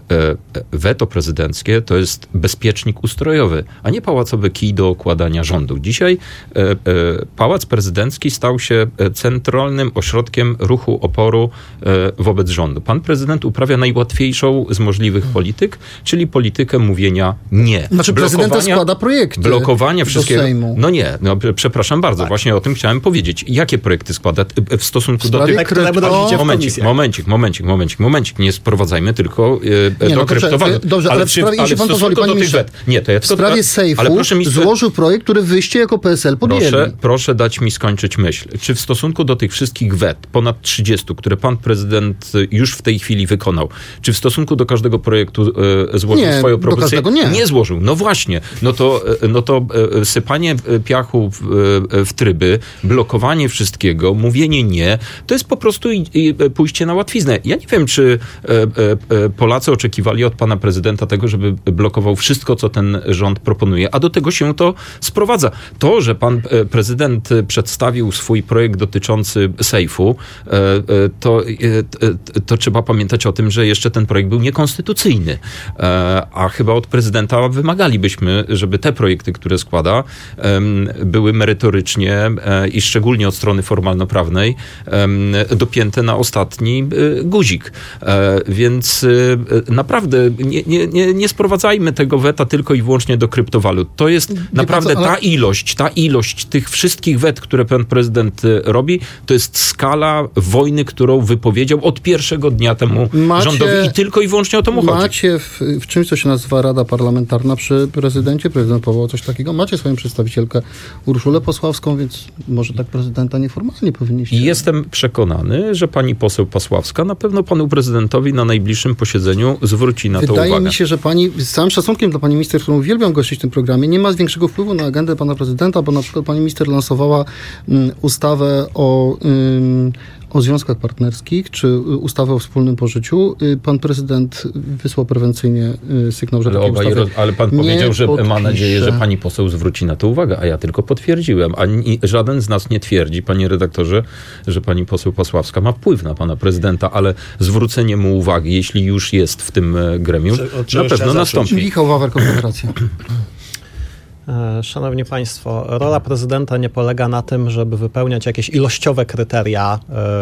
S5: weto prezydenckie to jest bezpiecznik ustrojowy, a nie pałacowy kij do okładania rządu. Dzisiaj e, e, Pałac Prezydencki stał się centralnym ośrodkiem ruchu oporu e, wobec rządu. Pan prezydent uprawia najłatwiejszą z możliwych polityk, czyli politykę mówienia nie.
S2: Znaczy prezydent składa projekty
S5: blokowania wszystkiego.
S2: do Sejmu.
S5: No nie, no, przepraszam bardzo, tak. Właśnie o tym chciałem powiedzieć. Jakie projekty składa w stosunku
S2: w
S5: do tych...
S2: Krypto...
S5: Momencik, momencik, momencik, momencik, momencik. Nie sprowadzajmy tylko e,
S2: nie,
S5: do
S2: no
S5: kryptowalut.
S2: Dobrze, ale, ale w sprawie, jeśli pan pozwoli, panie ministrze,
S5: nie, to ja tylko,
S2: w sprawie sejfu ale proszę mi, złożył projekt, który wyście jako P S L podjęli.
S5: Proszę, proszę dać mi skończyć myśl. Czy w stosunku do tych wszystkich wet, ponad trzydziestu, które pan prezydent już w tej chwili wykonał, czy w stosunku do każdego projektu e, złożył
S2: nie,
S5: swoją propozycję?
S2: Do każdego nie.
S5: Nie złożył. No właśnie. No to, no to e, sypanie piachu w, e, w tryby, blokowanie wszystkiego, mówienie nie, to jest po prostu i, i pójście na łatwiznę. Ja nie wiem, czy e, e, Polacy oczekiwali od pana prezydenta tego, żeby blokował wszystko, co ten rząd proponuje, a do tego się to sprowadza. To, że pan prezydent przedstawił swój projekt dotyczący sejfu, to, to trzeba pamiętać o tym, że jeszcze ten projekt był niekonstytucyjny, a chyba od prezydenta wymagalibyśmy, żeby te projekty, które składa, były merytorycznie i szczególnie od strony formalno-prawnej dopięte na ostatni guzik. Więc naprawdę nie, nie, nie, nie sprowadzajmy tego weta tylko i wyłącznie do kryptowalut. To jest nie naprawdę co, ale... ta ilość, ta ilość tych wszystkich wet, które pan prezydent robi, to jest skala wojny, którą wypowiedział od pierwszego dnia temu macie, rządowi i tylko i wyłącznie o to mu chodzi.
S2: Macie w, w czymś, co się nazywa Rada Parlamentarna przy prezydencie, prezydent powołał coś takiego, macie swoją przedstawicielkę Urszulę Pasławską, więc może tak prezydenta nieformalnie powinniście.
S5: I jestem przekonany, że pani poseł Pasławska na pewno panu prezydentowi na najbliższym posiedzeniu zwróci na to uwagę.
S2: Wydaje mi się, że pani, z całym szacunkiem dla pani minister, którą uwielbiam gościć w tym programie, nie ma większego wpływu na agendę pana prezydenta, bo na przykład pani minister lansowała um, ustawę o, um, o związkach partnerskich, czy ustawę o wspólnym pożyciu. Pan prezydent wysłał prewencyjnie sygnał, że
S5: ale,
S2: takie ustawy
S5: roz... ale pan powiedział, że
S2: podpisze.
S5: Ma nadzieję, że pani poseł zwróci na to uwagę, a ja tylko potwierdziłem. Ani żaden z nas nie twierdzi, panie redaktorze, że pani poseł Pasławska ma wpływ na pana prezydenta, ale zwrócenie mu uwagi, jeśli już jest w tym gremium,
S6: czy, czy
S5: na pewno nastąpi.
S2: Michał Wawer, Konfederacja.
S6: Szanowni Państwo, rola prezydenta nie polega na tym, żeby wypełniać jakieś ilościowe kryteria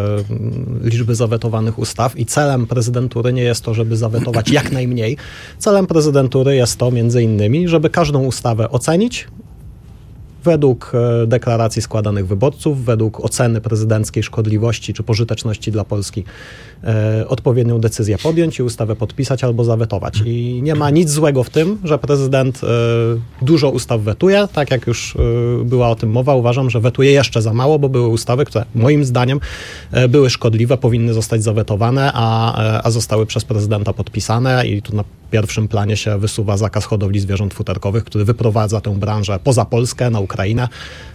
S6: y, liczby zawetowanych ustaw i celem prezydentury nie jest to, żeby zawetować jak najmniej. Celem prezydentury jest to między innymi, żeby każdą ustawę ocenić według deklaracji składanych wyborców, według oceny prezydenckiej szkodliwości czy pożyteczności dla Polski e, odpowiednią decyzję podjąć i ustawę podpisać albo zawetować. I nie ma nic złego w tym, że prezydent e, dużo ustaw wetuje. Tak jak już e, była o tym mowa, uważam, że wetuje jeszcze za mało, bo były ustawy, które moim zdaniem e, były szkodliwe, powinny zostać zawetowane, a, e, a zostały przez prezydenta podpisane i tu na pierwszym planie się wysuwa zakaz hodowli zwierząt futerkowych, który wyprowadza tę branżę poza Polskę, na Ukrainę.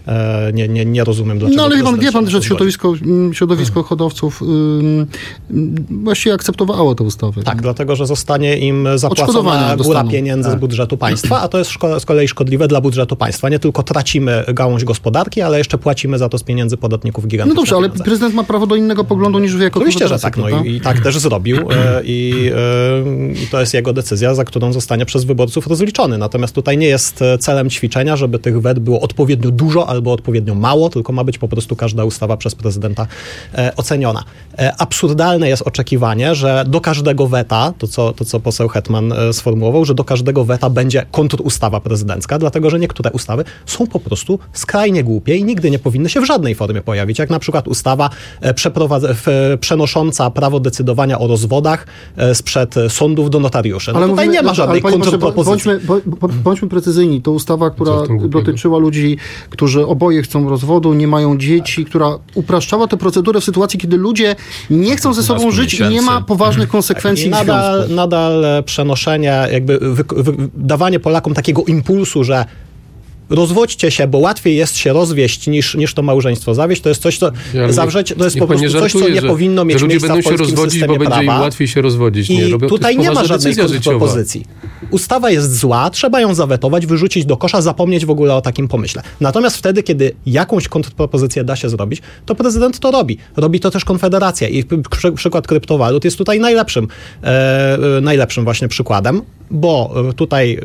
S6: E, nie, nie, nie rozumiem, dlaczego...
S2: No ale pan, wie pan, że
S6: pozwoli.
S2: środowisko, środowisko hodowców ym, właściwie akceptowało te ustawy.
S6: Tak, dlatego, że zostanie im zapłacona góra pieniędzy
S2: tak.
S6: z budżetu państwa, a to jest szko- z kolei szkodliwe dla budżetu państwa. Nie tylko tracimy gałąź gospodarki, ale jeszcze płacimy za to z pieniędzy podatników gigantyczne
S2: No dobrze, ale
S6: pieniądze.
S2: prezydent ma prawo do innego poglądu niż wy jako
S6: Oczywiście, że
S2: Konfederacja,
S6: tak. No i, i tak też zrobił e, i, e, i to jest jego decyzja, za którą zostanie przez wyborców rozliczony. Natomiast tutaj nie jest celem ćwiczenia, żeby tych wet było odpowiednio dużo albo odpowiednio mało, tylko ma być po prostu każda ustawa przez prezydenta e, oceniona. E, absurdalne jest oczekiwanie, że do każdego weta, to co, to co poseł Hetman e, sformułował, że do każdego weta będzie kontrustawa prezydencka, dlatego że niektóre ustawy są po prostu skrajnie głupie i nigdy nie powinny się w żadnej formie pojawić, jak na przykład ustawa e, przeprowadza, w, przenosząca prawo decydowania o rozwodach e, sprzed sądów do notariuszy. No
S2: ale
S6: tutaj
S2: mówimy,
S6: nie ma żadnej
S2: ale,
S6: kontrpropozycji.
S2: Bądźmy, bądźmy precyzyjni. To ustawa, która dotyczyła ludzi, którzy oboje chcą rozwodu, nie mają dzieci, która upraszczała tę procedurę w sytuacji, kiedy ludzie nie chcą ze sobą żyć i nie ma poważnych konsekwencji
S6: I
S2: i
S6: nadal,
S2: związków.
S6: nadal przenoszenie, jakby wy, wy, dawanie Polakom takiego impulsu, że rozwodźcie się, bo łatwiej jest się rozwieść niż, niż to małżeństwo zawieść, to jest coś, co
S4: Ja
S6: zawrzeć, to jest
S4: niech
S6: po
S4: pan
S6: prostu
S4: nie
S6: coś, co
S4: żartuje,
S6: nie
S4: że-
S6: powinno mieć
S4: że ludzie
S6: miejsca
S4: będą
S6: w
S4: się
S6: polskim
S4: rozwodzić, bo
S6: systemie
S4: będzie im
S6: prawa.
S4: łatwiej się rozwodzić. Nie,
S6: I
S4: robią, to
S6: tutaj
S4: jest
S6: nie ma
S4: poważna
S6: żadnej
S4: decyzja życiowa.
S6: kontrpropozycji. Ustawa jest zła, trzeba ją zawetować, wyrzucić do kosza, zapomnieć w ogóle o takim pomyśle. Natomiast wtedy, kiedy jakąś kontrpropozycję da się zrobić, to prezydent to robi. Robi to też Konfederacja i przy, przykład kryptowalut jest tutaj najlepszym, e, najlepszym właśnie przykładem, bo tutaj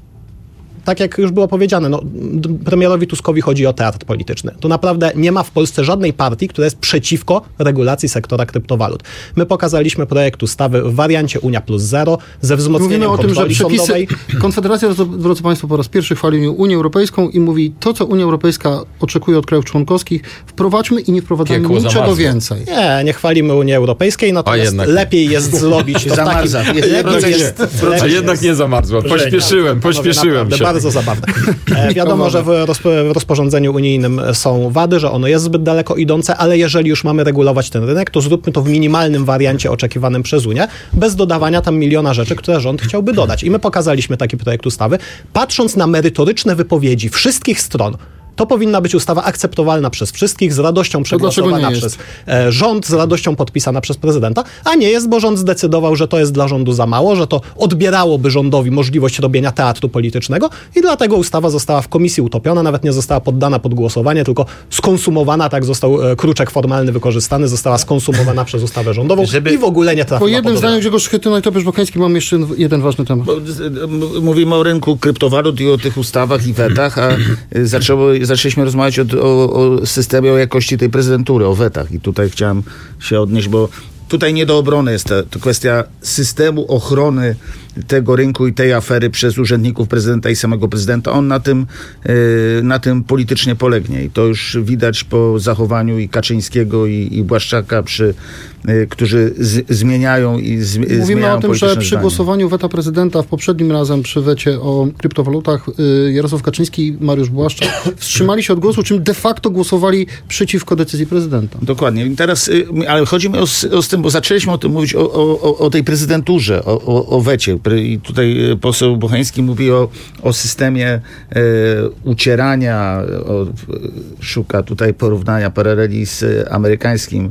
S6: tak jak już było powiedziane, no, premierowi Tuskowi chodzi o teatr polityczny. Tu naprawdę nie ma w Polsce żadnej partii, która jest przeciwko regulacji sektora kryptowalut. My pokazaliśmy projekt ustawy w wariancie Unia plus zero ze wzmocnieniem
S2: Mówimy o tym, że
S6: kontroli
S2: przepisy...
S6: sądowej.
S2: Konfederacja, drodzy Państwo, po raz pierwszy chwali Unię Europejską i mówi, to co Unia Europejska oczekuje od krajów członkowskich, wprowadźmy i nie wprowadzamy
S5: Piekło
S2: niczego
S5: zamarzło.
S2: więcej.
S6: Nie, nie chwalimy Unii Europejskiej, natomiast
S5: jednak.
S6: lepiej jest zrobić to w takim...
S3: Zamarza.
S6: Lepiej jest,
S5: A
S6: lepiej
S5: jednak
S6: jest.
S5: nie zamarzła. Pośpieszyłem, pośpieszyłem
S6: Naprawdę
S5: się.
S6: bardzo zabawne. E, wiadomo, że w, rozpo- w rozporządzeniu unijnym są wady, że ono jest zbyt daleko idące, ale jeżeli już mamy regulować ten rynek, to zróbmy to w minimalnym wariancie oczekiwanym przez Unię, bez dodawania tam miliona rzeczy, które rząd chciałby dodać. I my pokazaliśmy taki projekt ustawy. Patrząc na merytoryczne wypowiedzi wszystkich stron, to powinna być ustawa akceptowalna przez wszystkich, z radością przegłosowana
S2: nie
S6: przez e, rząd, z radością podpisana przez prezydenta, a nie jest, bo rząd zdecydował, że to jest dla rządu za mało, że to odbierałoby rządowi możliwość robienia teatru politycznego i dlatego ustawa została w komisji utopiona, nawet nie została poddana pod głosowanie, tylko skonsumowana, tak został e, kruczek formalny wykorzystany, została skonsumowana przez ustawę rządową
S1: Żeby-
S6: i w ogóle nie
S2: Po
S6: trafiła
S2: jednym
S6: pod
S2: zdaniu
S6: obrady.
S2: Grzegorz Schetyna i Tobiasz Bocheński mam jeszcze jeden ważny temat.
S3: Bo, z- m- Mówimy o rynku kryptowalut i o tych ustawach i wetach, a y, zaczęło, zaczęliśmy rozmawiać o, o, o systemie, o jakości tej prezydentury, o wetach. I tutaj chciałem się odnieść, bo tutaj nie do obrony jest to, to kwestia systemu ochrony tego rynku i tej afery przez urzędników prezydenta i samego prezydenta. On na tym, y, na tym politycznie polegnie. I to już widać po zachowaniu i Kaczyńskiego, i, i Błaszczaka, przy, y, którzy z, zmieniają i z,
S2: Mówimy
S3: zmieniają
S2: o tym, że
S3: polityczne
S2: przy
S3: zdanie.
S2: głosowaniu weta prezydenta w poprzednim razem przy wecie o kryptowalutach y, Jarosław Kaczyński i Mariusz Błaszczak wstrzymali się od głosu, czym de facto głosowali przeciwko decyzji prezydenta.
S3: Dokładnie. I teraz, y, ale chodzi mi o, s- o z tym, bo zaczęliśmy o tym mówić, o, o, o tej prezydenturze, o, o, o wecie. I tutaj y, poseł Bocheński mówi o, o systemie y, ucierania, o, y, szuka tutaj porównania, paraleli z y, amerykańskim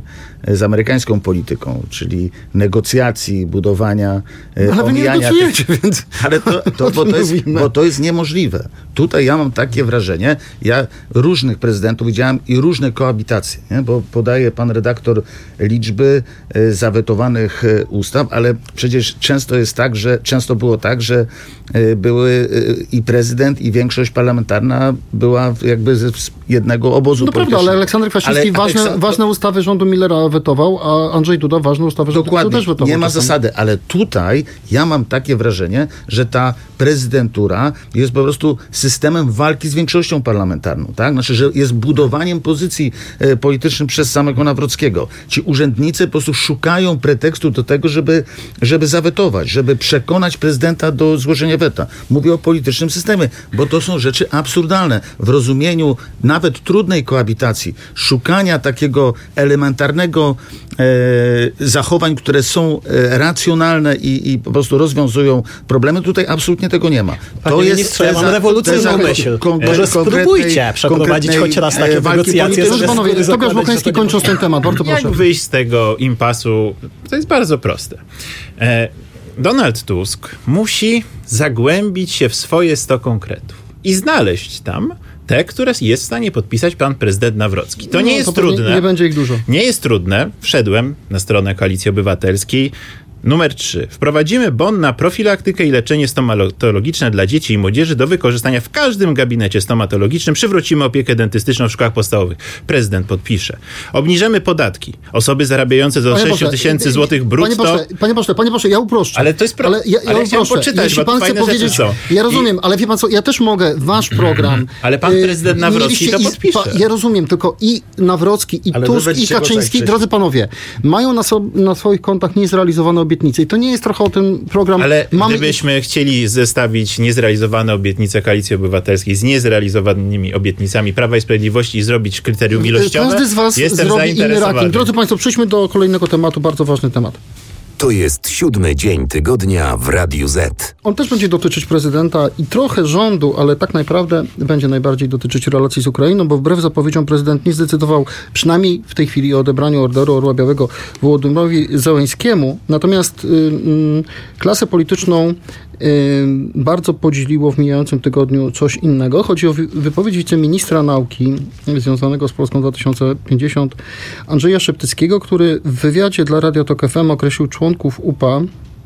S3: z amerykańską polityką, czyli negocjacji, budowania,
S2: ale wy nie negocjujecie, więc...
S3: Ale to, to, bo, to jest, bo to jest niemożliwe. Tutaj ja mam takie wrażenie, ja różnych prezydentów widziałem i różne koabitacje, nie? Bo podaje pan redaktor liczby e, zawetowanych e, ustaw, ale przecież często jest tak, że często było tak, że e, były e, i prezydent, i większość parlamentarna była jakby z jednego obozu
S2: no
S3: politycznego.
S2: Prawda, ale Aleksander Kwaśniewski ale ważne, Aleksandr... ważne ustawy rządu Millera wetował, a Andrzej Duda ważne ustawy rządu
S3: Dokładnie,
S2: też wetował.
S3: nie ma
S2: czasem.
S3: zasady, ale tutaj ja mam takie wrażenie, że ta prezydentura jest po prostu systemem walki z większością parlamentarną, tak? Znaczy, że jest budowaniem pozycji e, politycznych przez samego Nawrockiego. Ci urzędnicy po prostu szukają pretekstu do tego, żeby, żeby zawetować, żeby przekonać prezydenta do złożenia weta. Mówię o politycznym systemie, bo to są rzeczy absurdalne. W rozumieniu nawet trudnej koabitacji, szukania takiego elementarnego e, zachowań, które są e, racjonalne i, i po prostu rozwiązują problemy, tutaj absolutnie tego nie ma.
S6: Panie
S3: to jest
S6: ministrze, ja mam rewolucyjną myśl.
S3: Kon-
S6: Może spróbujcie przeprowadzić choć raz takie negocjacje.
S2: Tobiasz Bocheński, kończąc ten temat, bardzo proszę.
S1: Jak wyjść z tego impasu? To jest bardzo proste. E, Donald Tusk musi zagłębić się w swoje sto konkretów i znaleźć tam te, które jest w stanie podpisać pan prezydent Nawrocki. To
S2: no,
S1: nie jest
S2: to
S1: trudne.
S2: Nie, nie będzie ich dużo.
S1: Nie jest trudne. Wszedłem na stronę Koalicji Obywatelskiej. Numer trzy. Wprowadzimy bon na profilaktykę i leczenie stomatologiczne dla dzieci i młodzieży do wykorzystania w każdym gabinecie stomatologicznym. Przywrócimy opiekę dentystyczną w szkołach podstawowych. Prezydent podpisze. Obniżymy podatki. Osoby zarabiające do sześć tysięcy złotych brutto.
S2: Panie pośle, panie pośle, panie pośle, ja uproszczę.
S1: Ale to jest pro...
S2: Ale ja, ja,
S1: ale ja chciałem
S2: uproszczę.
S1: poczytać,
S2: Jeśli
S1: bo
S2: pan
S1: to
S2: chce
S1: fajne
S2: powiedzieć,
S1: rzeczy są.
S2: ja rozumiem, I... ale wie pan co, ja też mogę, wasz program.
S1: Ale pan prezydent Nawrocki to podpisze.
S2: I, ja rozumiem, tylko i Nawrocki, i
S3: ale
S2: Tusk, i Kaczyński,
S3: tak
S2: drodzy panowie, mają na, so, na swoich kontach niezrealizowane obietnice i to nie jest trochę o ten program.
S1: Ale
S2: Mamy...
S1: gdybyśmy chcieli zestawić niezrealizowane obietnice Koalicji Obywatelskiej z niezrealizowanymi obietnicami Prawa i Sprawiedliwości i zrobić kryterium ilościowe,
S2: każdy z was
S1: jestem
S2: zrobi inny
S1: zainteresowany.
S2: ranking. Drodzy państwo, przejdźmy do kolejnego tematu, bardzo ważny temat.
S7: To jest siódmy dzień tygodnia w Radiu Z.
S2: On też będzie dotyczyć prezydenta i trochę rządu, ale tak naprawdę będzie najbardziej dotyczyć relacji z Ukrainą, bo wbrew zapowiedziom prezydent nie zdecydował przynajmniej w tej chwili o odebraniu Orderu Orła Białego Wołodymyrowi Zełenskiemu. Natomiast y, y, klasę polityczną y, bardzo podzieliło w mijającym tygodniu coś innego. Chodzi o wy- wypowiedź wiceministra nauki związanego z Polską dwa tysiące pięćdziesiąt Andrzeja Szeptyckiego, który w wywiadzie dla Radia Tok F M określił członków U P A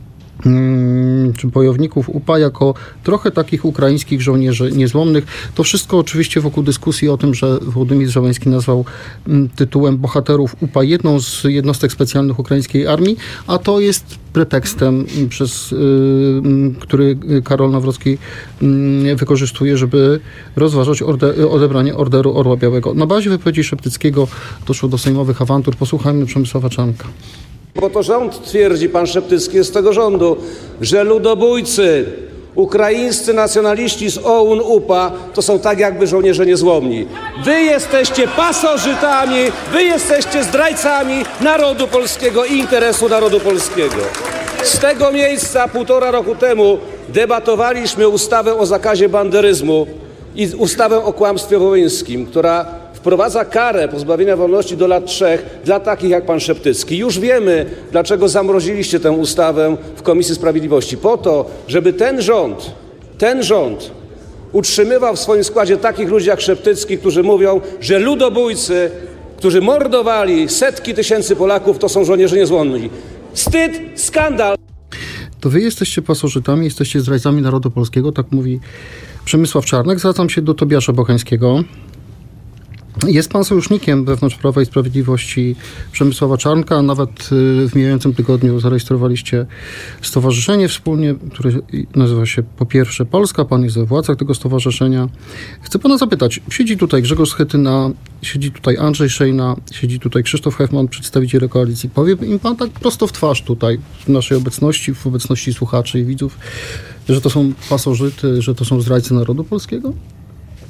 S2: czy bojowników U P A jako trochę takich ukraińskich żołnierzy niezłomnych. To wszystko oczywiście wokół dyskusji o tym, że Wołodymyr Zełenski nazwał tytułem bohaterów U P A jedną z jednostek specjalnych ukraińskiej armii, a to jest pretekstem, przez który Karol Nawrocki wykorzystuje, żeby rozważać orde- odebranie Orderu Orła Białego. Na bazie wypowiedzi Szeptyckiego doszło do sejmowych awantur. Posłuchajmy Przemysława Czarnka.
S8: Bo to rząd twierdzi, pan Szeptycki jest z tego rządu, że ludobójcy, ukraińscy nacjonaliści z O U N U P A to są tak jakby żołnierze niezłomni. Wy jesteście pasożytami, wy jesteście zdrajcami narodu polskiego i interesu narodu polskiego. Z tego miejsca półtora roku temu debatowaliśmy ustawę o zakazie banderyzmu i ustawę o kłamstwie wołyńskim, która wprowadza karę pozbawienia wolności do lat trzech dla takich jak pan Szeptycki. Już wiemy, dlaczego zamroziliście tę ustawę w Komisji Sprawiedliwości. Po to, żeby ten rząd, ten rząd utrzymywał w swoim składzie takich ludzi jak Szeptycki, którzy mówią, że ludobójcy, którzy mordowali setki tysięcy Polaków, to są żołnierze niezłomni. Wstyd, skandal.
S2: To wy jesteście pasożytami, jesteście zdrajcami narodu polskiego, tak mówi Przemysław Czarnek. Zwracam się do Tobiasza Bocheńskiego. Jest pan sojusznikiem wewnątrz Prawa i Sprawiedliwości Przemysława Czarnka, a nawet w mijającym tygodniu zarejestrowaliście stowarzyszenie wspólnie, które nazywa się Po Pierwsze Polska. Pan jest we władzach tego stowarzyszenia. Chcę pana zapytać, siedzi tutaj Grzegorz Schetyna, siedzi tutaj Andrzej Szejna, siedzi tutaj Krzysztof Hefman, przedstawiciele koalicji. Powie im pan tak prosto w twarz tutaj, w naszej obecności, w obecności słuchaczy i widzów, że to są pasożyty, że to są zdrajcy narodu polskiego?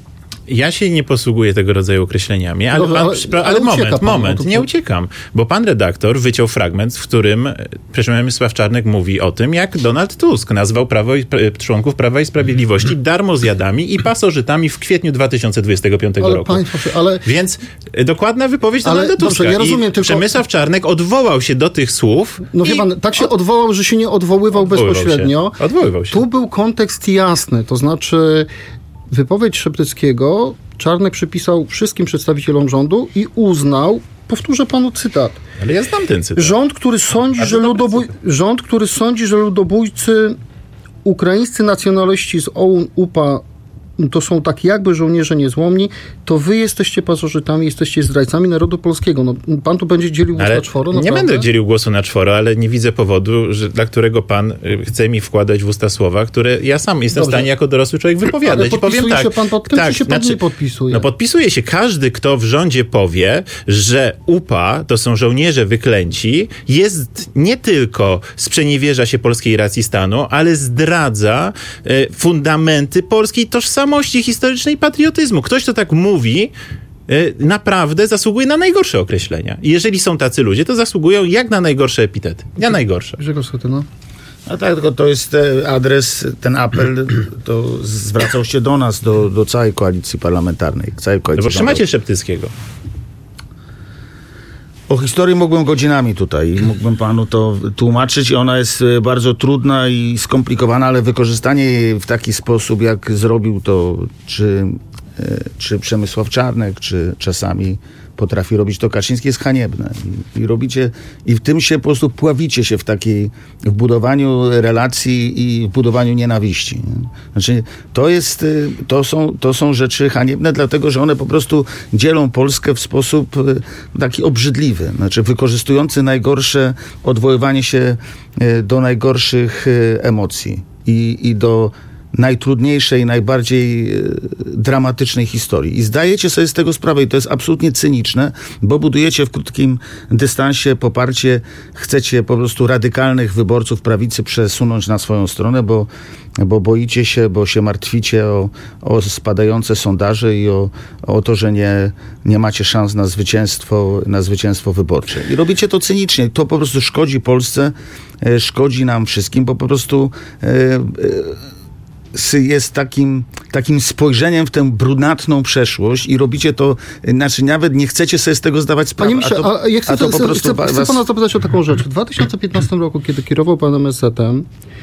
S1: Ja się nie posługuję tego rodzaju określeniami, ale,
S2: Dobrze,
S1: pan,
S2: ale-
S1: ale,
S2: ale
S1: moment,
S2: ucieka pan,
S1: moment,
S2: no to-
S1: nie uciekam, bo pan redaktor wyciął fragment, w którym Przemysław Czarnek mówi o tym, jak Donald Tusk nazwał Prawo i, członków Prawa i Sprawiedliwości darmozjadami i pasożytami w kwietniu dwa tysiące dwudziestego piątego
S2: Ale
S1: roku.
S2: państwo, ale
S1: Więc dokładna wypowiedź
S2: Ale
S1: Donalda
S2: dobrze,
S1: Tuska.
S2: ja rozumiem,
S1: I
S2: tylko-
S1: Przemysław Czarnek odwołał się do tych słów.
S2: no wie
S1: i
S2: pan, tak się odwołał, że się nie odwoływał
S1: Odwoływał
S2: bezpośrednio.
S1: się. Odwoływał się.
S2: Tu był kontekst jasny, to znaczy wypowiedź Szeptyckiego Czarnek przypisał wszystkim przedstawicielom rządu i uznał, powtórzę panu cytat,
S1: Ale ja znam ten cytat.
S2: rząd, który sądzi, że ludobój... rząd, który sądzi, że ludobójcy ukraińscy nacjonaliści z O U N U P A to są tak jakby żołnierze niezłomni, to wy jesteście pasożytami, jesteście zdrajcami narodu polskiego. No, pan tu będzie dzielił głos
S1: Ale
S2: na czworo?
S1: nie
S2: Naprawdę?
S1: będę dzielił głosu na czworo, ale nie widzę powodu, że, dla którego pan y, chce mi wkładać w usta słowa, które ja sam jestem
S2: Dobrze.
S1: w stanie jako dorosły człowiek wypowiadać.
S2: Ale
S1: I powiem
S2: podpisuje
S1: tak,
S2: się pan pod tym, czy się pan nie podpisuje?
S1: No podpisuje się. Każdy, kto w rządzie powie, że U P A to są żołnierze wyklęci, jest nie tylko sprzeniewierza się polskiej racji stanu, ale zdradza y, fundamenty polskiej tożsamości historycznej i patriotyzmu. Ktoś, kto tak mówi, y, naprawdę zasługuje na najgorsze określenia. I jeżeli są tacy ludzie, to zasługują jak na najgorsze epitety. Ja najgorsze.
S2: Grzegorz Schetyna.
S3: A tak, tylko to jest e, adres, ten apel, to zwracał się do nas, do, do całej koalicji parlamentarnej. Całej
S1: No
S3: koalicji
S1: bo trzymacie
S3: rządowej.
S1: Szeptyckiego.
S3: O historii mógłbym godzinami tutaj i mógłbym panu to tłumaczyć i ona jest e, bardzo trudna i skomplikowana, ale wykorzystanie jej w taki sposób, jak zrobił to czy, e, czy Przemysław Czarnek, czy czasami potrafi robić to Kaczyński, jest haniebne. I, i robicie, i w tym się po prostu pławicie się w takiej, w budowaniu relacji i w budowaniu nienawiści. Nie? Znaczy, to jest, y, to są, to są rzeczy haniebne, dlatego, że one po prostu dzielą Polskę w sposób y, taki obrzydliwy. Znaczy, wykorzystujący najgorsze, odwoływanie się y, do najgorszych y, emocji i, i do najtrudniejszej, najbardziej e, dramatycznej historii. I zdajecie sobie z tego sprawę i to jest absolutnie cyniczne, bo budujecie w krótkim dystansie poparcie, chcecie po prostu radykalnych wyborców prawicy przesunąć na swoją stronę, bo, bo boicie się, bo się martwicie o, o spadające sondaże i o, o to, że nie, nie macie szans na zwycięstwo, na zwycięstwo wyborcze. I robicie to cynicznie. To po prostu szkodzi Polsce, e, szkodzi nam wszystkim, bo po prostu e, e, jest takim, takim spojrzeniem w tę brunatną przeszłość i robicie to, znaczy nawet nie chcecie sobie z tego zdawać sprawy.
S2: Panie ministrze,
S3: a to,
S2: a ja chcę,
S3: a to po
S2: chcę,
S3: prostu
S2: chcę,
S3: was...
S2: chcę pana zapytać o taką rzecz. W dwa tysiące piętnastym roku, kiedy kierował pan M S Z-em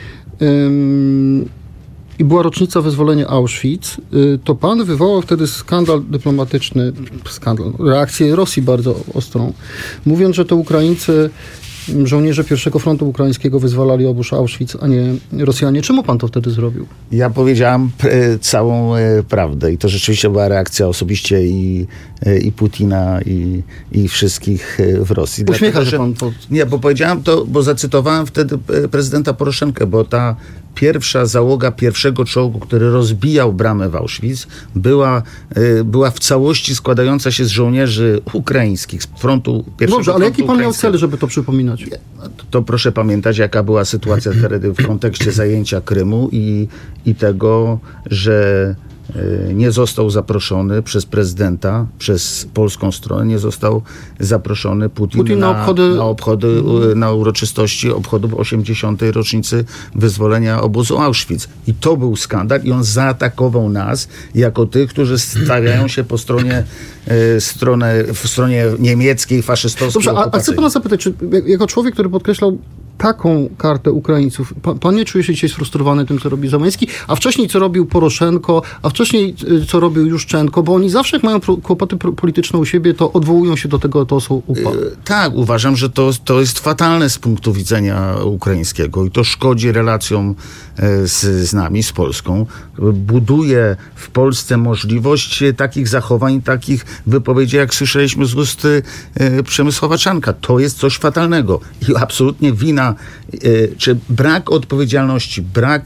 S2: ym, i była rocznica wyzwolenia Auschwitz, y, to pan wywołał wtedy skandal dyplomatyczny, skandal, reakcję Rosji bardzo ostrą, mówiąc, że to Ukraińcy, żołnierze pierwszego frontu ukraińskiego wyzwalali obóz Auschwitz, a nie Rosjanie. Czemu pan to wtedy zrobił?
S3: Ja powiedziałam e, całą e, prawdę i to rzeczywiście była reakcja osobiście i, e, i Putina, i, i wszystkich e, w Rosji.
S2: Uśmiecha
S3: Dlatego,
S2: się
S3: że-
S2: pan pod...
S3: Nie, bo powiedziałem to, bo zacytowałem wtedy e, prezydenta Poroszenkę, bo ta pierwsza załoga pierwszego czołgu, który rozbijał bramę w Auschwitz, była, e, była w całości składająca się z żołnierzy ukraińskich, z frontu pierwszego
S2: Dobrze, ale
S3: frontu
S2: jaki pan miał
S3: ukraińskiego.
S2: cel, żeby to przypominać?
S3: To proszę pamiętać, jaka była sytuacja wtedy w kontekście zajęcia Krymu i, i tego, że e, nie został zaproszony przez prezydenta, przez polską stronę, nie został zaproszony Putin,
S2: Putin na
S3: na,
S2: obchody-
S3: na, obchody, e, na uroczystości obchodów osiemdziesiątej rocznicy wyzwolenia obozu Auschwitz. I to był skandal i on zaatakował nas jako tych, którzy stawiają się po stronie, e, stronę, w stronie niemieckiej, faszystowskiej.
S2: Dobrze, a, a chcę
S3: okupacyjnej.
S2: pana zapytać, czy jak- jako człowiek, który podkreślał taką kartę Ukraińców, pan, pan nie czuje się dzisiaj sfrustrowany tym, co robi Załęcki, a wcześniej co robił Poroszenko, a wcześniej y, co robił Juszczenko, bo oni zawsze jak mają pro, kłopoty pro, polityczne u siebie, to odwołują się do tego, to są U P A.
S3: E, Tak, uważam, że to, to jest fatalne z punktu widzenia ukraińskiego i to szkodzi relacjom e, z, z nami, z Polską. Buduje w Polsce możliwość e, takich zachowań, takich wypowiedzi, jak słyszeliśmy z ust e, Przemysława Czarnka. To jest coś fatalnego i absolutnie wina, e, czy brak odpowiedzialności, brak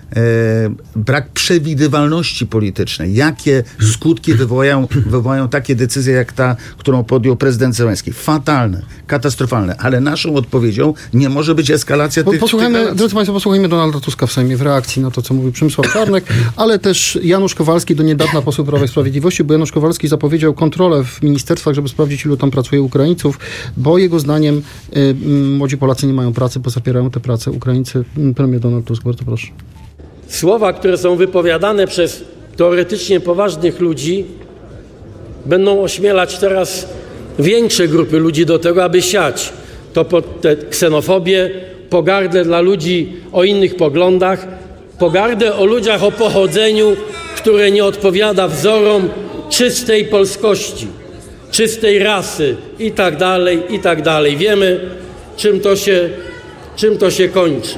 S3: e, brak przewidywalności politycznej. Jakie skutki wywołają, wywołają takie decyzje, jak ta, którą podjął prezydent Zełenski. Fatalne, katastrofalne, ale naszą odpowiedzią nie może być eskalacja
S2: Po,
S3: tych,
S2: posłuchajmy,
S3: tych
S2: drodzy Państwo, posłuchajmy Donalda Tuska w Sejmie w reakcji na to, co mówił Przemysław Czarnek, ale też Janusz Kowalski, do niedawna poseł Prawa i Sprawiedliwości, bo Janusz Kowalski zapowiedział kontrolę w ministerstwach, żeby sprawdzić, ilu tam pracuje Ukraińców, bo jego zdaniem y, młodzi Polacy nie mają pracy, bo zapierają tę pracę Ukraińcy. Premier Donald Tusk, bardzo proszę.
S9: Słowa, które są wypowiadane przez teoretycznie poważnych ludzi, będą ośmielać teraz większe grupy ludzi do tego, aby siać to pod tę ksenofobię, pogardę dla ludzi o innych poglądach, pogardę o ludziach o pochodzeniu, które nie odpowiada wzorom czystej polskości, czystej rasy i tak dalej, i tak dalej. Wiemy, czym to się, czym to się kończy.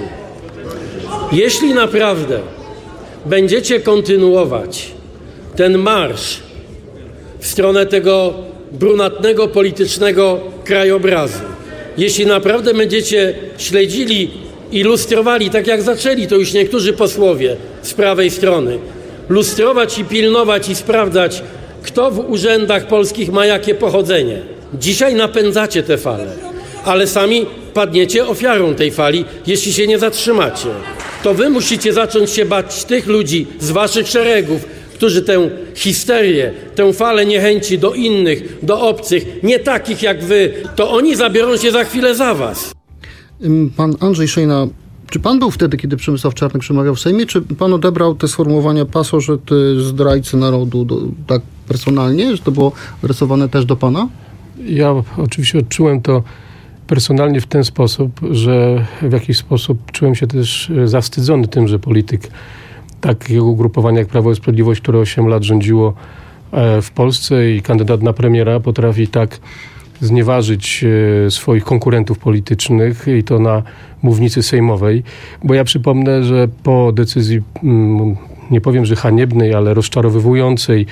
S9: Jeśli naprawdę będziecie kontynuować ten marsz w stronę tego brunatnego politycznego krajobrazu, jeśli naprawdę będziecie śledzili i lustrowali, tak jak zaczęli to już niektórzy posłowie z prawej strony, lustrować i pilnować i sprawdzać, kto w urzędach polskich ma jakie pochodzenie. Dzisiaj napędzacie tę falę, ale sami padniecie ofiarą tej fali, jeśli się nie zatrzymacie. To wy musicie zacząć się bać tych ludzi z waszych szeregów, którzy tę histerię, tę falę niechęci do innych, do obcych, nie takich jak wy, to oni zabiorą się za chwilę za was.
S2: Pan Andrzej Szejna, czy pan był wtedy, kiedy Przemysław Czarnek przemawiał w Sejmie, czy pan odebrał te sformułowania pasożyty, zdrajcy narodu do, tak personalnie, że to było adresowane też do pana?
S4: Ja oczywiście odczułem to personalnie w ten sposób, że w jakiś sposób czułem się też zawstydzony tym, że polityk takiego ugrupowania jak Prawo i Sprawiedliwość, które osiem lat rządziło w Polsce i kandydat na premiera potrafi tak znieważyć swoich konkurentów politycznych i to na mównicy sejmowej. Bo ja przypomnę, że po decyzji, nie powiem, że haniebnej, ale rozczarowywującej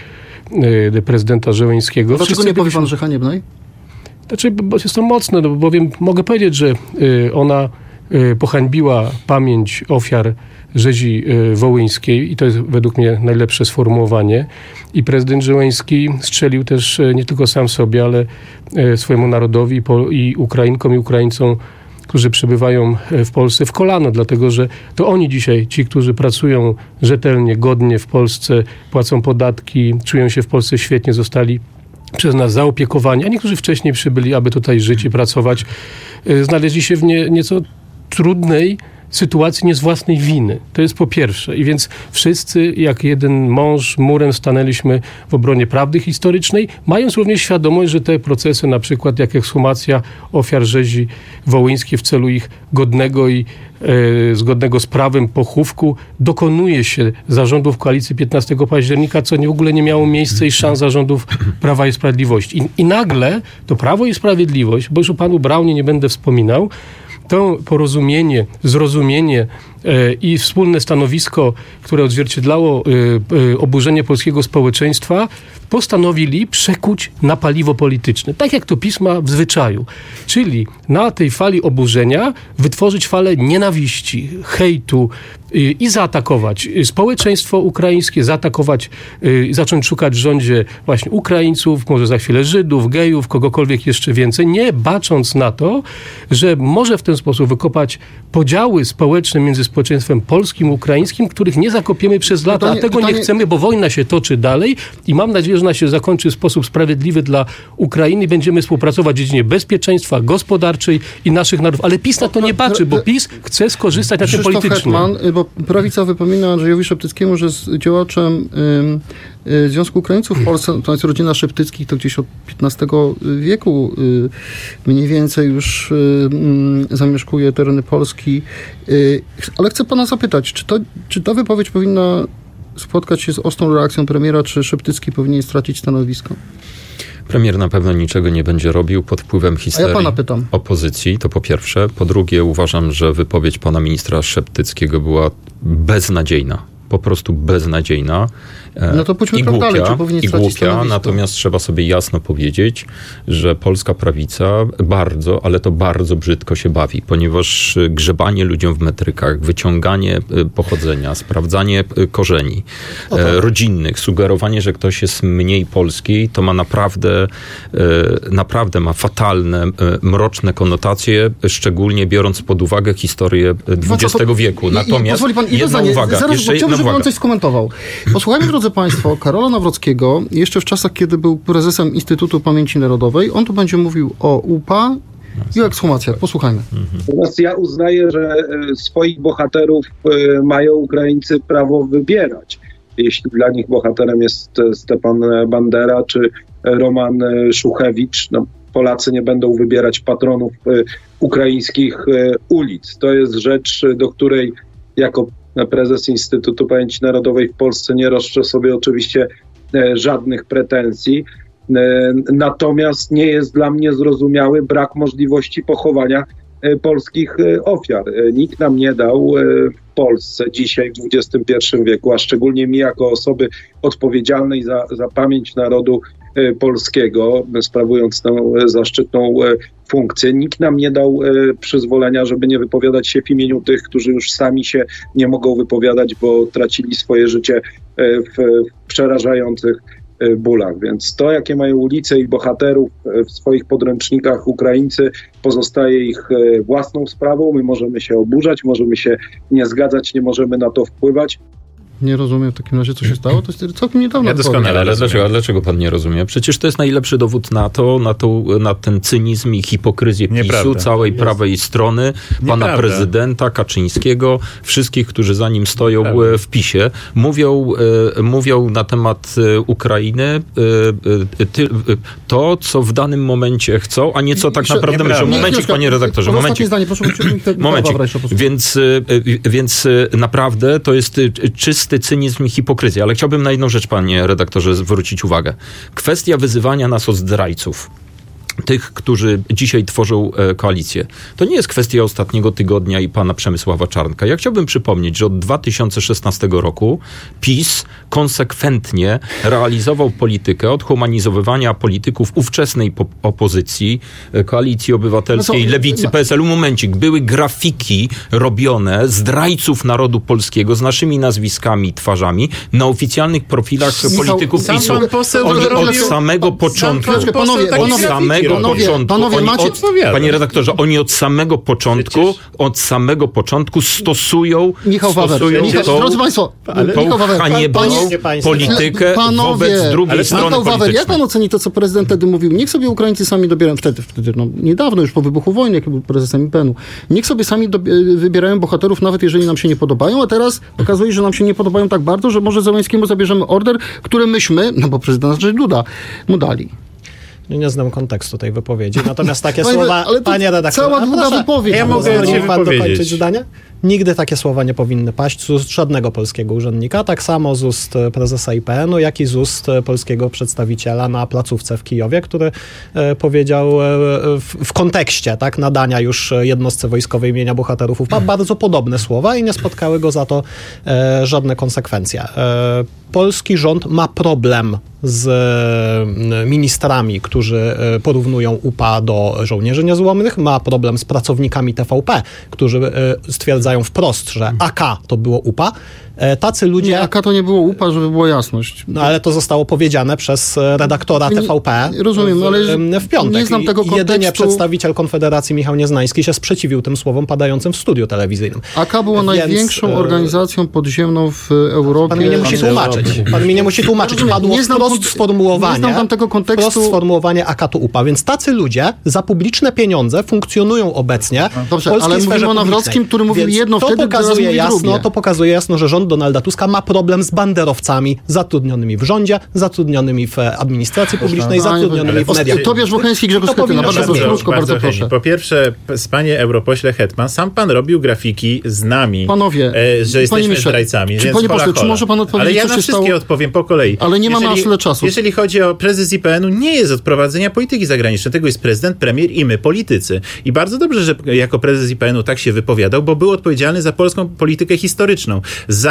S4: prezydenta Żeleńskiego...
S2: Dlaczego nie powie pan, że haniebnej?
S4: Znaczy, bo jest to mocne, no bowiem mogę powiedzieć, że ona pohańbiła pamięć ofiar rzezi wołyńskiej i to jest według mnie najlepsze sformułowanie. I prezydent Żeleński strzelił też nie tylko sam sobie, ale swojemu narodowi i Ukrainkom i Ukraińcom, którzy przebywają w Polsce, w kolano, dlatego że to oni dzisiaj, ci, którzy pracują rzetelnie, godnie w Polsce, płacą podatki, czują się w Polsce świetnie, zostali przez nas zaopiekowani, a niektórzy wcześniej przybyli, aby tutaj żyć i pracować, znaleźli się w nie, nieco trudnej sytuacji nie z własnej winy. To jest po pierwsze. I więc wszyscy, jak jeden mąż, murem stanęliśmy w obronie prawdy historycznej, mając również świadomość, że te procesy, na przykład jak ekshumacja ofiar rzezi wołyńskiej w celu ich godnego i e, zgodnego z prawem pochówku dokonuje się zarządów koalicji piętnastego października, co w ogóle nie miało miejsca i szans zarządów Prawa i Sprawiedliwości. I, i nagle to Prawo i Sprawiedliwość, bo już o panu Braunie nie będę wspominał, to porozumienie, zrozumienie e, i wspólne stanowisko, które odzwierciedlało e, e, oburzenie polskiego społeczeństwa, postanowili przekuć na paliwo polityczne. Tak jak to PiS ma w zwyczaju. Czyli na tej fali oburzenia wytworzyć falę nienawiści, hejtu e, i zaatakować społeczeństwo ukraińskie, zaatakować, e, zacząć szukać w rządzie właśnie Ukraińców, może za chwilę Żydów, gejów, kogokolwiek jeszcze więcej, nie bacząc na to, że może w ten sposób wykopać podziały społeczne między społeczeństwem polskim i ukraińskim, których nie zakopiemy przez lata, pytanie, a tego pytanie... nie chcemy, bo wojna się toczy dalej i mam nadzieję, że ona się zakończy w sposób sprawiedliwy dla Ukrainy i będziemy współpracować w dziedzinie bezpieczeństwa gospodarczej i naszych narodów. Ale PiS na to nie patrzy, bo PiS chce skorzystać na tym politycznie.
S2: Hetman, bo prawica wypomina Andrzejowi Szeptyckiemu, że jest działaczem y, y, Związku Ukraińców w Polsce, to jest rodzina Szeptyckich, to gdzieś od piętnastego wieku y, mniej więcej już y, y, zamieszkuje tereny Polski. Y, ale chcę pana zapytać, czy, to, czy ta wypowiedź powinna spotkać się z ostrą reakcją premiera, czy Szeptycki powinien stracić stanowisko?
S5: Premier na pewno niczego nie będzie robił pod wpływem histerii
S2: ja pana pytam.
S5: opozycji, to po pierwsze. Po drugie, uważam, że wypowiedź pana ministra Szeptyckiego była beznadziejna. Po prostu beznadziejna
S2: No to pójdźmy
S5: i
S2: krok
S5: głupia,
S2: dalej, czy powinien
S5: i
S2: stracić
S5: głupia,
S2: stanowisko?
S5: natomiast trzeba sobie jasno powiedzieć, że polska prawica bardzo, ale to bardzo brzydko się bawi, ponieważ grzebanie ludziom w metrykach, wyciąganie pochodzenia, sprawdzanie korzeni
S6: no tak.
S5: rodzinnych, sugerowanie, że ktoś jest mniej polski, to ma naprawdę, naprawdę ma fatalne, mroczne konotacje, szczególnie biorąc pod uwagę historię dwudziestego wieku. Natomiast
S2: pozwoli pan,
S5: jedna
S2: zdanie.
S5: uwaga.
S2: Zaraz,
S5: Jeszcze
S2: chciałbym,
S5: jedna
S2: żeby
S5: uwaga.
S2: pan coś skomentował. Posłuchajmy, drodzy państwo, Karola Nawrockiego, jeszcze w czasach, kiedy był prezesem Instytutu Pamięci Narodowej. On tu będzie mówił o U P A i o ekshumacjach. Posłuchajmy.
S8: Natomiast ja uznaję, że swoich bohaterów mają Ukraińcy prawo wybierać. Jeśli dla nich bohaterem jest Stepan Bandera czy Roman Szuchewicz, no, Polacy nie będą wybierać patronów ukraińskich ulic. To jest rzecz, do której jako prezes Instytutu Pamięci Narodowej w Polsce nie roszczę sobie oczywiście żadnych pretensji. Natomiast nie jest dla mnie zrozumiały brak możliwości pochowania polskich ofiar. Nikt nam nie dał w Polsce dzisiaj w dwudziestym pierwszym wieku, a szczególnie mi jako osoby odpowiedzialnej za, za pamięć narodu polskiego, sprawując tę zaszczytną funkcję, nikt nam nie dał przyzwolenia, żeby nie wypowiadać się w imieniu tych, którzy już sami się nie mogą wypowiadać, bo tracili swoje życie w przerażających bólach. Więc to, jakie mają ulice i bohaterów w swoich podręcznikach Ukraińcy, pozostaje ich własną sprawą. My możemy się oburzać, możemy się nie zgadzać, nie możemy na to wpływać.
S2: Nie rozumiem w takim razie, co się stało. To jest całkiem niedawno.
S1: Ja doskonale
S5: Ale dlaczego, a dlaczego pan nie rozumie? Przecież to jest najlepszy dowód na to, na, tą, na ten cynizm i hipokryzję PiSu,
S1: Nieprawda.
S5: całej prawej strony, pana
S1: Nieprawda.
S5: prezydenta Kaczyńskiego, wszystkich, którzy za nim stoją
S1: Nieprawda.
S5: w PiSie. Mówią, e, mówią na temat e, Ukrainy e, e, ty, e, to, co w danym momencie chcą, a nie co tak
S2: Jeszcze-
S5: naprawdę
S1: nieprawda.
S5: myślą. Momencik,
S2: Chwileczkę,
S5: panie redaktorze,
S2: ostatnie
S5: momencik.
S2: zdanie, proszę, proszę,
S5: Momencik.
S2: Wawra jeszcze posłuchaj.
S5: Więc, y, y, więc y, naprawdę to jest y, czysty cynizm i hipokryzja. Ale chciałbym na jedną rzecz, panie redaktorze, zwrócić uwagę. Kwestia wyzywania nas od zdrajców. Tych, którzy dzisiaj tworzą e, koalicję. To nie jest kwestia ostatniego tygodnia i pana Przemysława Czarnka. Ja chciałbym przypomnieć, że od dwa tysiące szesnastego roku PiS konsekwentnie realizował politykę odhumanizowywania polityków ówczesnej po- opozycji, e, Koalicji Obywatelskiej,
S2: No to-
S5: Lewicy,
S2: no-
S5: P S L-u. Momencik. Były grafiki robione zdrajców narodu polskiego z naszymi nazwiskami, twarzami na oficjalnych profilach
S2: Michał,
S5: polityków
S1: sam
S5: PiSu.
S1: pan poseł
S5: Oni
S1: robił-
S5: od samego początku...
S1: pan poseł
S2: Panowie,
S1: taki
S2: panowie,
S5: Od samego
S2: panowie,
S5: początku,
S2: panowie,
S5: oni
S2: macie-
S5: od, panie redaktorze, oni od samego początku,
S1: Przecież-
S5: od samego początku stosują,
S2: Michał Wawer,
S5: stosują
S2: Michał,
S5: tą,
S2: drodzy państwo,
S1: Ale-
S5: tą
S2: Michał Wawer,
S5: haniebną
S6: panie- państwo-
S5: politykę
S2: Panowie,
S5: wobec drugiej
S1: ale
S5: strony
S2: Michał Wawer, jak
S5: politycznej.
S2: pan oceni to, co prezydent wtedy mówił? Niech sobie Ukraińcy sami dobierają, wtedy, wtedy no, niedawno, już po wybuchu wojny, jak był prezesem I P N u, niech sobie sami do, wybierają bohaterów, nawet jeżeli nam się nie podobają, a teraz okazuje się, że nam się nie podobają tak bardzo, że może Zełenskiemu zabierzemy order, który myśmy, no bo prezydent Andrzej Duda, mu dali.
S6: Nie znam kontekstu tej wypowiedzi, natomiast takie
S2: Panie-
S6: słowa,
S2: ale to
S6: panie redaktorze...
S2: cała
S6: a
S2: długa
S6: proszę,
S2: wypowiedź.
S1: Ja
S2: była.
S1: mogę
S6: Pozwoli
S1: się
S6: pan
S1: wypowiedzieć.
S6: dokończyć zdanie? Nigdy takie słowa nie powinny paść z ust żadnego polskiego urzędnika, tak samo z ust prezesa I P N u, jak i z ust polskiego przedstawiciela na placówce w Kijowie, który e, powiedział e, w, w kontekście tak, nadania już jednostce wojskowej imienia bohaterów U P A bardzo podobne słowa i nie spotkały go za to e, żadne konsekwencje. E, polski rząd ma problem z e, ministrami, którzy e, porównują U P A do żołnierzy niezłomnych, ma problem z pracownikami T V P, którzy e, stwierdzają wprost, że A K to było U P A. E, tacy ludzie...
S2: Nie, A K to nie było U P A, żeby była jasność.
S6: No ale to zostało powiedziane przez e, redaktora
S2: Nie-
S6: T V P
S2: rozumiem,
S6: w,
S2: ale
S6: em, w piątek.
S2: nie znam tego
S6: I jedynie
S2: kontekstu.
S6: przedstawiciel Konfederacji Michał Nieznański się sprzeciwił tym słowom padającym w studiu telewizyjnym.
S2: A K była
S6: Więc,
S2: największą
S6: e,
S2: organizacją podziemną w Europie.
S6: Pan mi nie musi tłumaczyć. Pan mi nie musi tłumaczyć.
S2: Rozumiem,
S6: Padło
S2: nie znam
S6: wprost
S2: kont-
S6: sformułowanie.
S2: nie znam tam tego kontekstu.
S6: Wprost sformułowanie A K to U P A. Więc tacy ludzie za publiczne pieniądze funkcjonują obecnie
S2: Dobrze,
S6: w polskiej
S2: ale
S6: sferze
S2: mówimy o
S6: publicznej.
S2: Nawrockim, który mówił
S6: Więc
S2: jedno
S6: to
S2: wtedy, teraz
S6: pokazuje
S2: mówi
S6: jasno,
S2: drugie.
S6: To pokazuje jasno, że rząd Donalda Tuska ma problem z banderowcami zatrudnionymi w rządzie, zatrudnionymi w administracji publicznej,
S2: Proszę,
S6: zatrudnionymi w
S2: ale-
S6: mediach.
S2: Tobiasz Wochenski, Grzegorz
S6: To
S2: Schetyna.
S6: powinno
S2: Bardzo
S6: się
S2: proszę,
S6: zmienić.
S2: krótko, bardzo
S1: chętnie.
S2: proszę.
S1: Po pierwsze, p- panie europośle Hetman, sam pan robił grafiki z nami,
S2: Panowie,
S1: e, że
S2: panie
S1: jesteśmy
S2: ministrze,
S1: zdrajcami.
S2: czy-
S1: Więc
S2: panie
S1: hola,
S2: pośle, czy
S1: hola.
S2: może pan odpowiedzieć,
S1: Ale ja
S2: co
S1: na
S2: się
S1: wszystkie
S2: stało?
S1: odpowiem po kolei.
S2: Ale nie mamy aż tyle czasu.
S1: Jeżeli chodzi o prezes I P N u, nie jest od prowadzenia polityki zagranicznej. Tego jest prezydent, premier i my, politycy. I bardzo dobrze, że jako prezes I P N u tak się wypowiadał, bo był odpowiedzialny za polską politykę historyczną. Za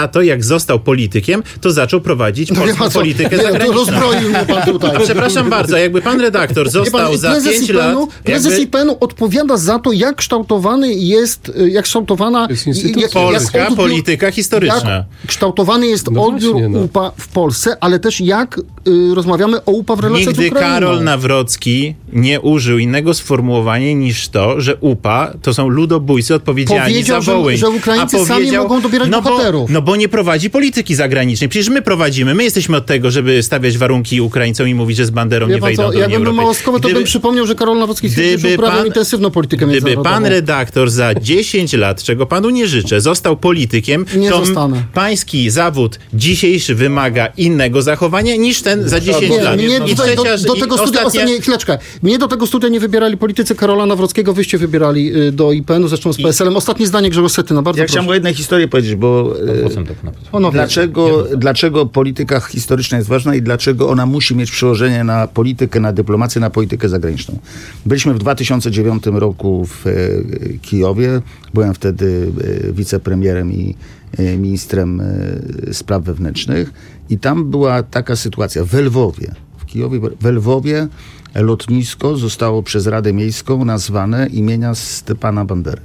S1: za to, jak został politykiem, to zaczął prowadzić
S2: No
S1: polską
S2: co,
S1: politykę
S2: nie,
S1: zagraniczną.
S2: to rozbroił mnie pan tutaj.
S1: Przepraszam bardzo, jakby pan redaktor został
S2: pan,
S1: za
S2: prezes
S1: pięć
S2: IPN-u,
S1: lat...
S2: Prezes
S1: jakby...
S2: I P N-u odpowiada za to, jak kształtowany jest, jak kształtowana
S4: jest instytucja.
S2: jak,
S1: Polska
S2: jak odbiór,
S1: polityka historyczna.
S2: Jak kształtowany jest
S4: No
S2: odbiór
S4: właśnie, no.
S2: U P A w Polsce, ale też jak y, rozmawiamy o U P A w relacjach
S1: Nigdy
S2: z Ukrainą.
S1: Karol Nawrocki nie użył innego sformułowania niż to, że U P A to są ludobójcy odpowiedzialni
S2: Powiedział,
S1: za Wołyń.
S2: że, że Ukraińcy
S1: A
S2: sami mogą dobierać
S1: no
S2: bohaterów.
S1: Bo, no bo nie prowadzi polityki zagranicznej. Przecież my prowadzimy. My jesteśmy od tego, żeby stawiać warunki Ukraińcom i mówić, że z Banderą
S2: Wie
S1: nie
S2: pan
S1: wejdą
S2: co,
S1: do Unii
S2: jakbym był
S1: Europejskiej.
S2: małostkowy, to
S1: Gdyby-
S2: bym przypomniał, że Karol Nawrocki stwierdził, że
S1: Gdyby
S2: uprawiał
S1: pan-
S2: intensywną politykę
S1: Gdyby
S2: międzynarodową.
S1: pan redaktor za dziesięć lat, czego panu nie życzę, został politykiem,
S2: Nie
S1: to
S2: zostanę.
S1: pański zawód dzisiejszy wymaga innego zachowania niż ten za dziesięć
S2: Nie,
S1: lat.
S2: mnie
S1: I
S2: tutaj do,
S1: trzecia-
S2: do
S1: i
S2: tego studia,
S1: ostatnia-
S2: ostatnie, chwileczkę, mnie do tego studia nie wybierali politycy Karola Nawrockiego, wyście wybierali y, do I P N-u, zresztą z P S L-em. Ostatnie zdanie Grzegorz Setyna, bardzo
S3: Ja
S2: proszę.
S3: chciałem o jednej historii powiedzieć, bo e,
S5: Procentów nawet.
S2: Panowie,
S3: dlaczego, dlaczego polityka historyczna jest ważna i dlaczego ona musi mieć przełożenie na politykę, na dyplomację, na politykę zagraniczną. Byliśmy w dwa tysiące dziewiątym roku w e, Kijowie. Byłem wtedy e, wicepremierem i e, ministrem e, spraw wewnętrznych i tam była taka sytuacja w Lwowie. W Kijowie, w Lwowie lotnisko zostało przez Radę Miejską nazwane imienia Stepana Bandery.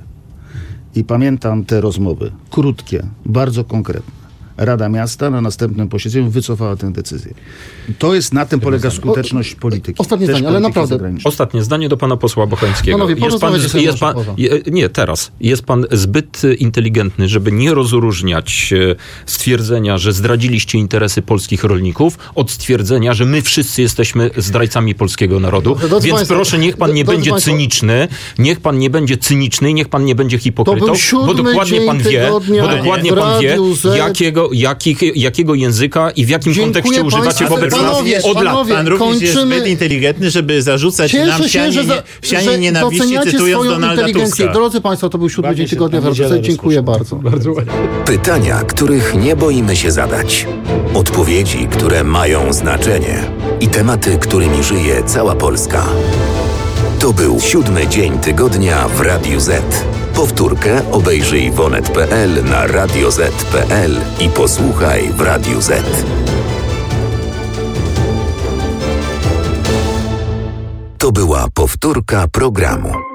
S3: I pamiętam te rozmowy, krótkie, bardzo konkretne. Rada Miasta na następnym posiedzeniu wycofała tę decyzję. To jest, na tym polega skuteczność polityki.
S2: Ostatnie
S3: Też
S2: zdanie, ale
S3: polityki
S2: naprawdę.
S3: zagranicznej.
S5: Ostatnie zdanie do pana posła Bochańskiego.
S2: Panowie,
S5: jest pan,
S2: porozmawiajcie sobie
S5: jest pan,
S2: proszę.
S5: je, nie, teraz. Jest pan zbyt inteligentny, żeby nie rozróżniać e, stwierdzenia, że zdradziliście interesy polskich rolników, od stwierdzenia, że my wszyscy jesteśmy zdrajcami polskiego narodu.
S2: Drodzy
S5: Więc
S2: państwo,
S5: proszę, niech pan nie
S2: drodzy
S5: będzie
S2: państwo,
S5: cyniczny, niech pan nie będzie cyniczny i niech pan nie będzie hipokrytą,
S2: To był
S5: bo
S2: siódmy
S5: dokładnie
S2: dzień
S5: pan wie,
S2: tygodnia
S5: bo dokładnie
S2: w
S5: pan wie,
S2: Radiu Z.
S5: jakiego, jakich, jakiego języka i w jakim
S2: Dziękuję
S5: kontekście używacie
S2: państwu.
S5: wobec nas
S2: Panowie,
S5: od lat.
S2: panowie,
S1: Pan również jest
S2: kończymy-
S1: zbyt inteligentny, żeby zarzucać
S2: Cieszę
S1: nam
S2: się,
S1: sianie,
S2: że, za,
S1: nie, sianie
S2: że
S1: nienawiści,
S2: doceniacie
S1: cytując
S2: swoją
S1: Donalda
S2: inteligencję.
S1: Tuska.
S2: Drodzy państwo, to był siódmy dzień tygodnia w Radiu Z. Dziękuję bardzo.
S4: Bardzo ładnie.
S7: Pytania, których nie boimy się zadać. Odpowiedzi, które mają znaczenie. I tematy, którymi żyje cała Polska. To był siódmy dzień tygodnia w Radiu Z. Powtórkę obejrzyj w onet kropka pe el, na radio z kropka pe el i posłuchaj w Radiu Z. To była powtórka programu.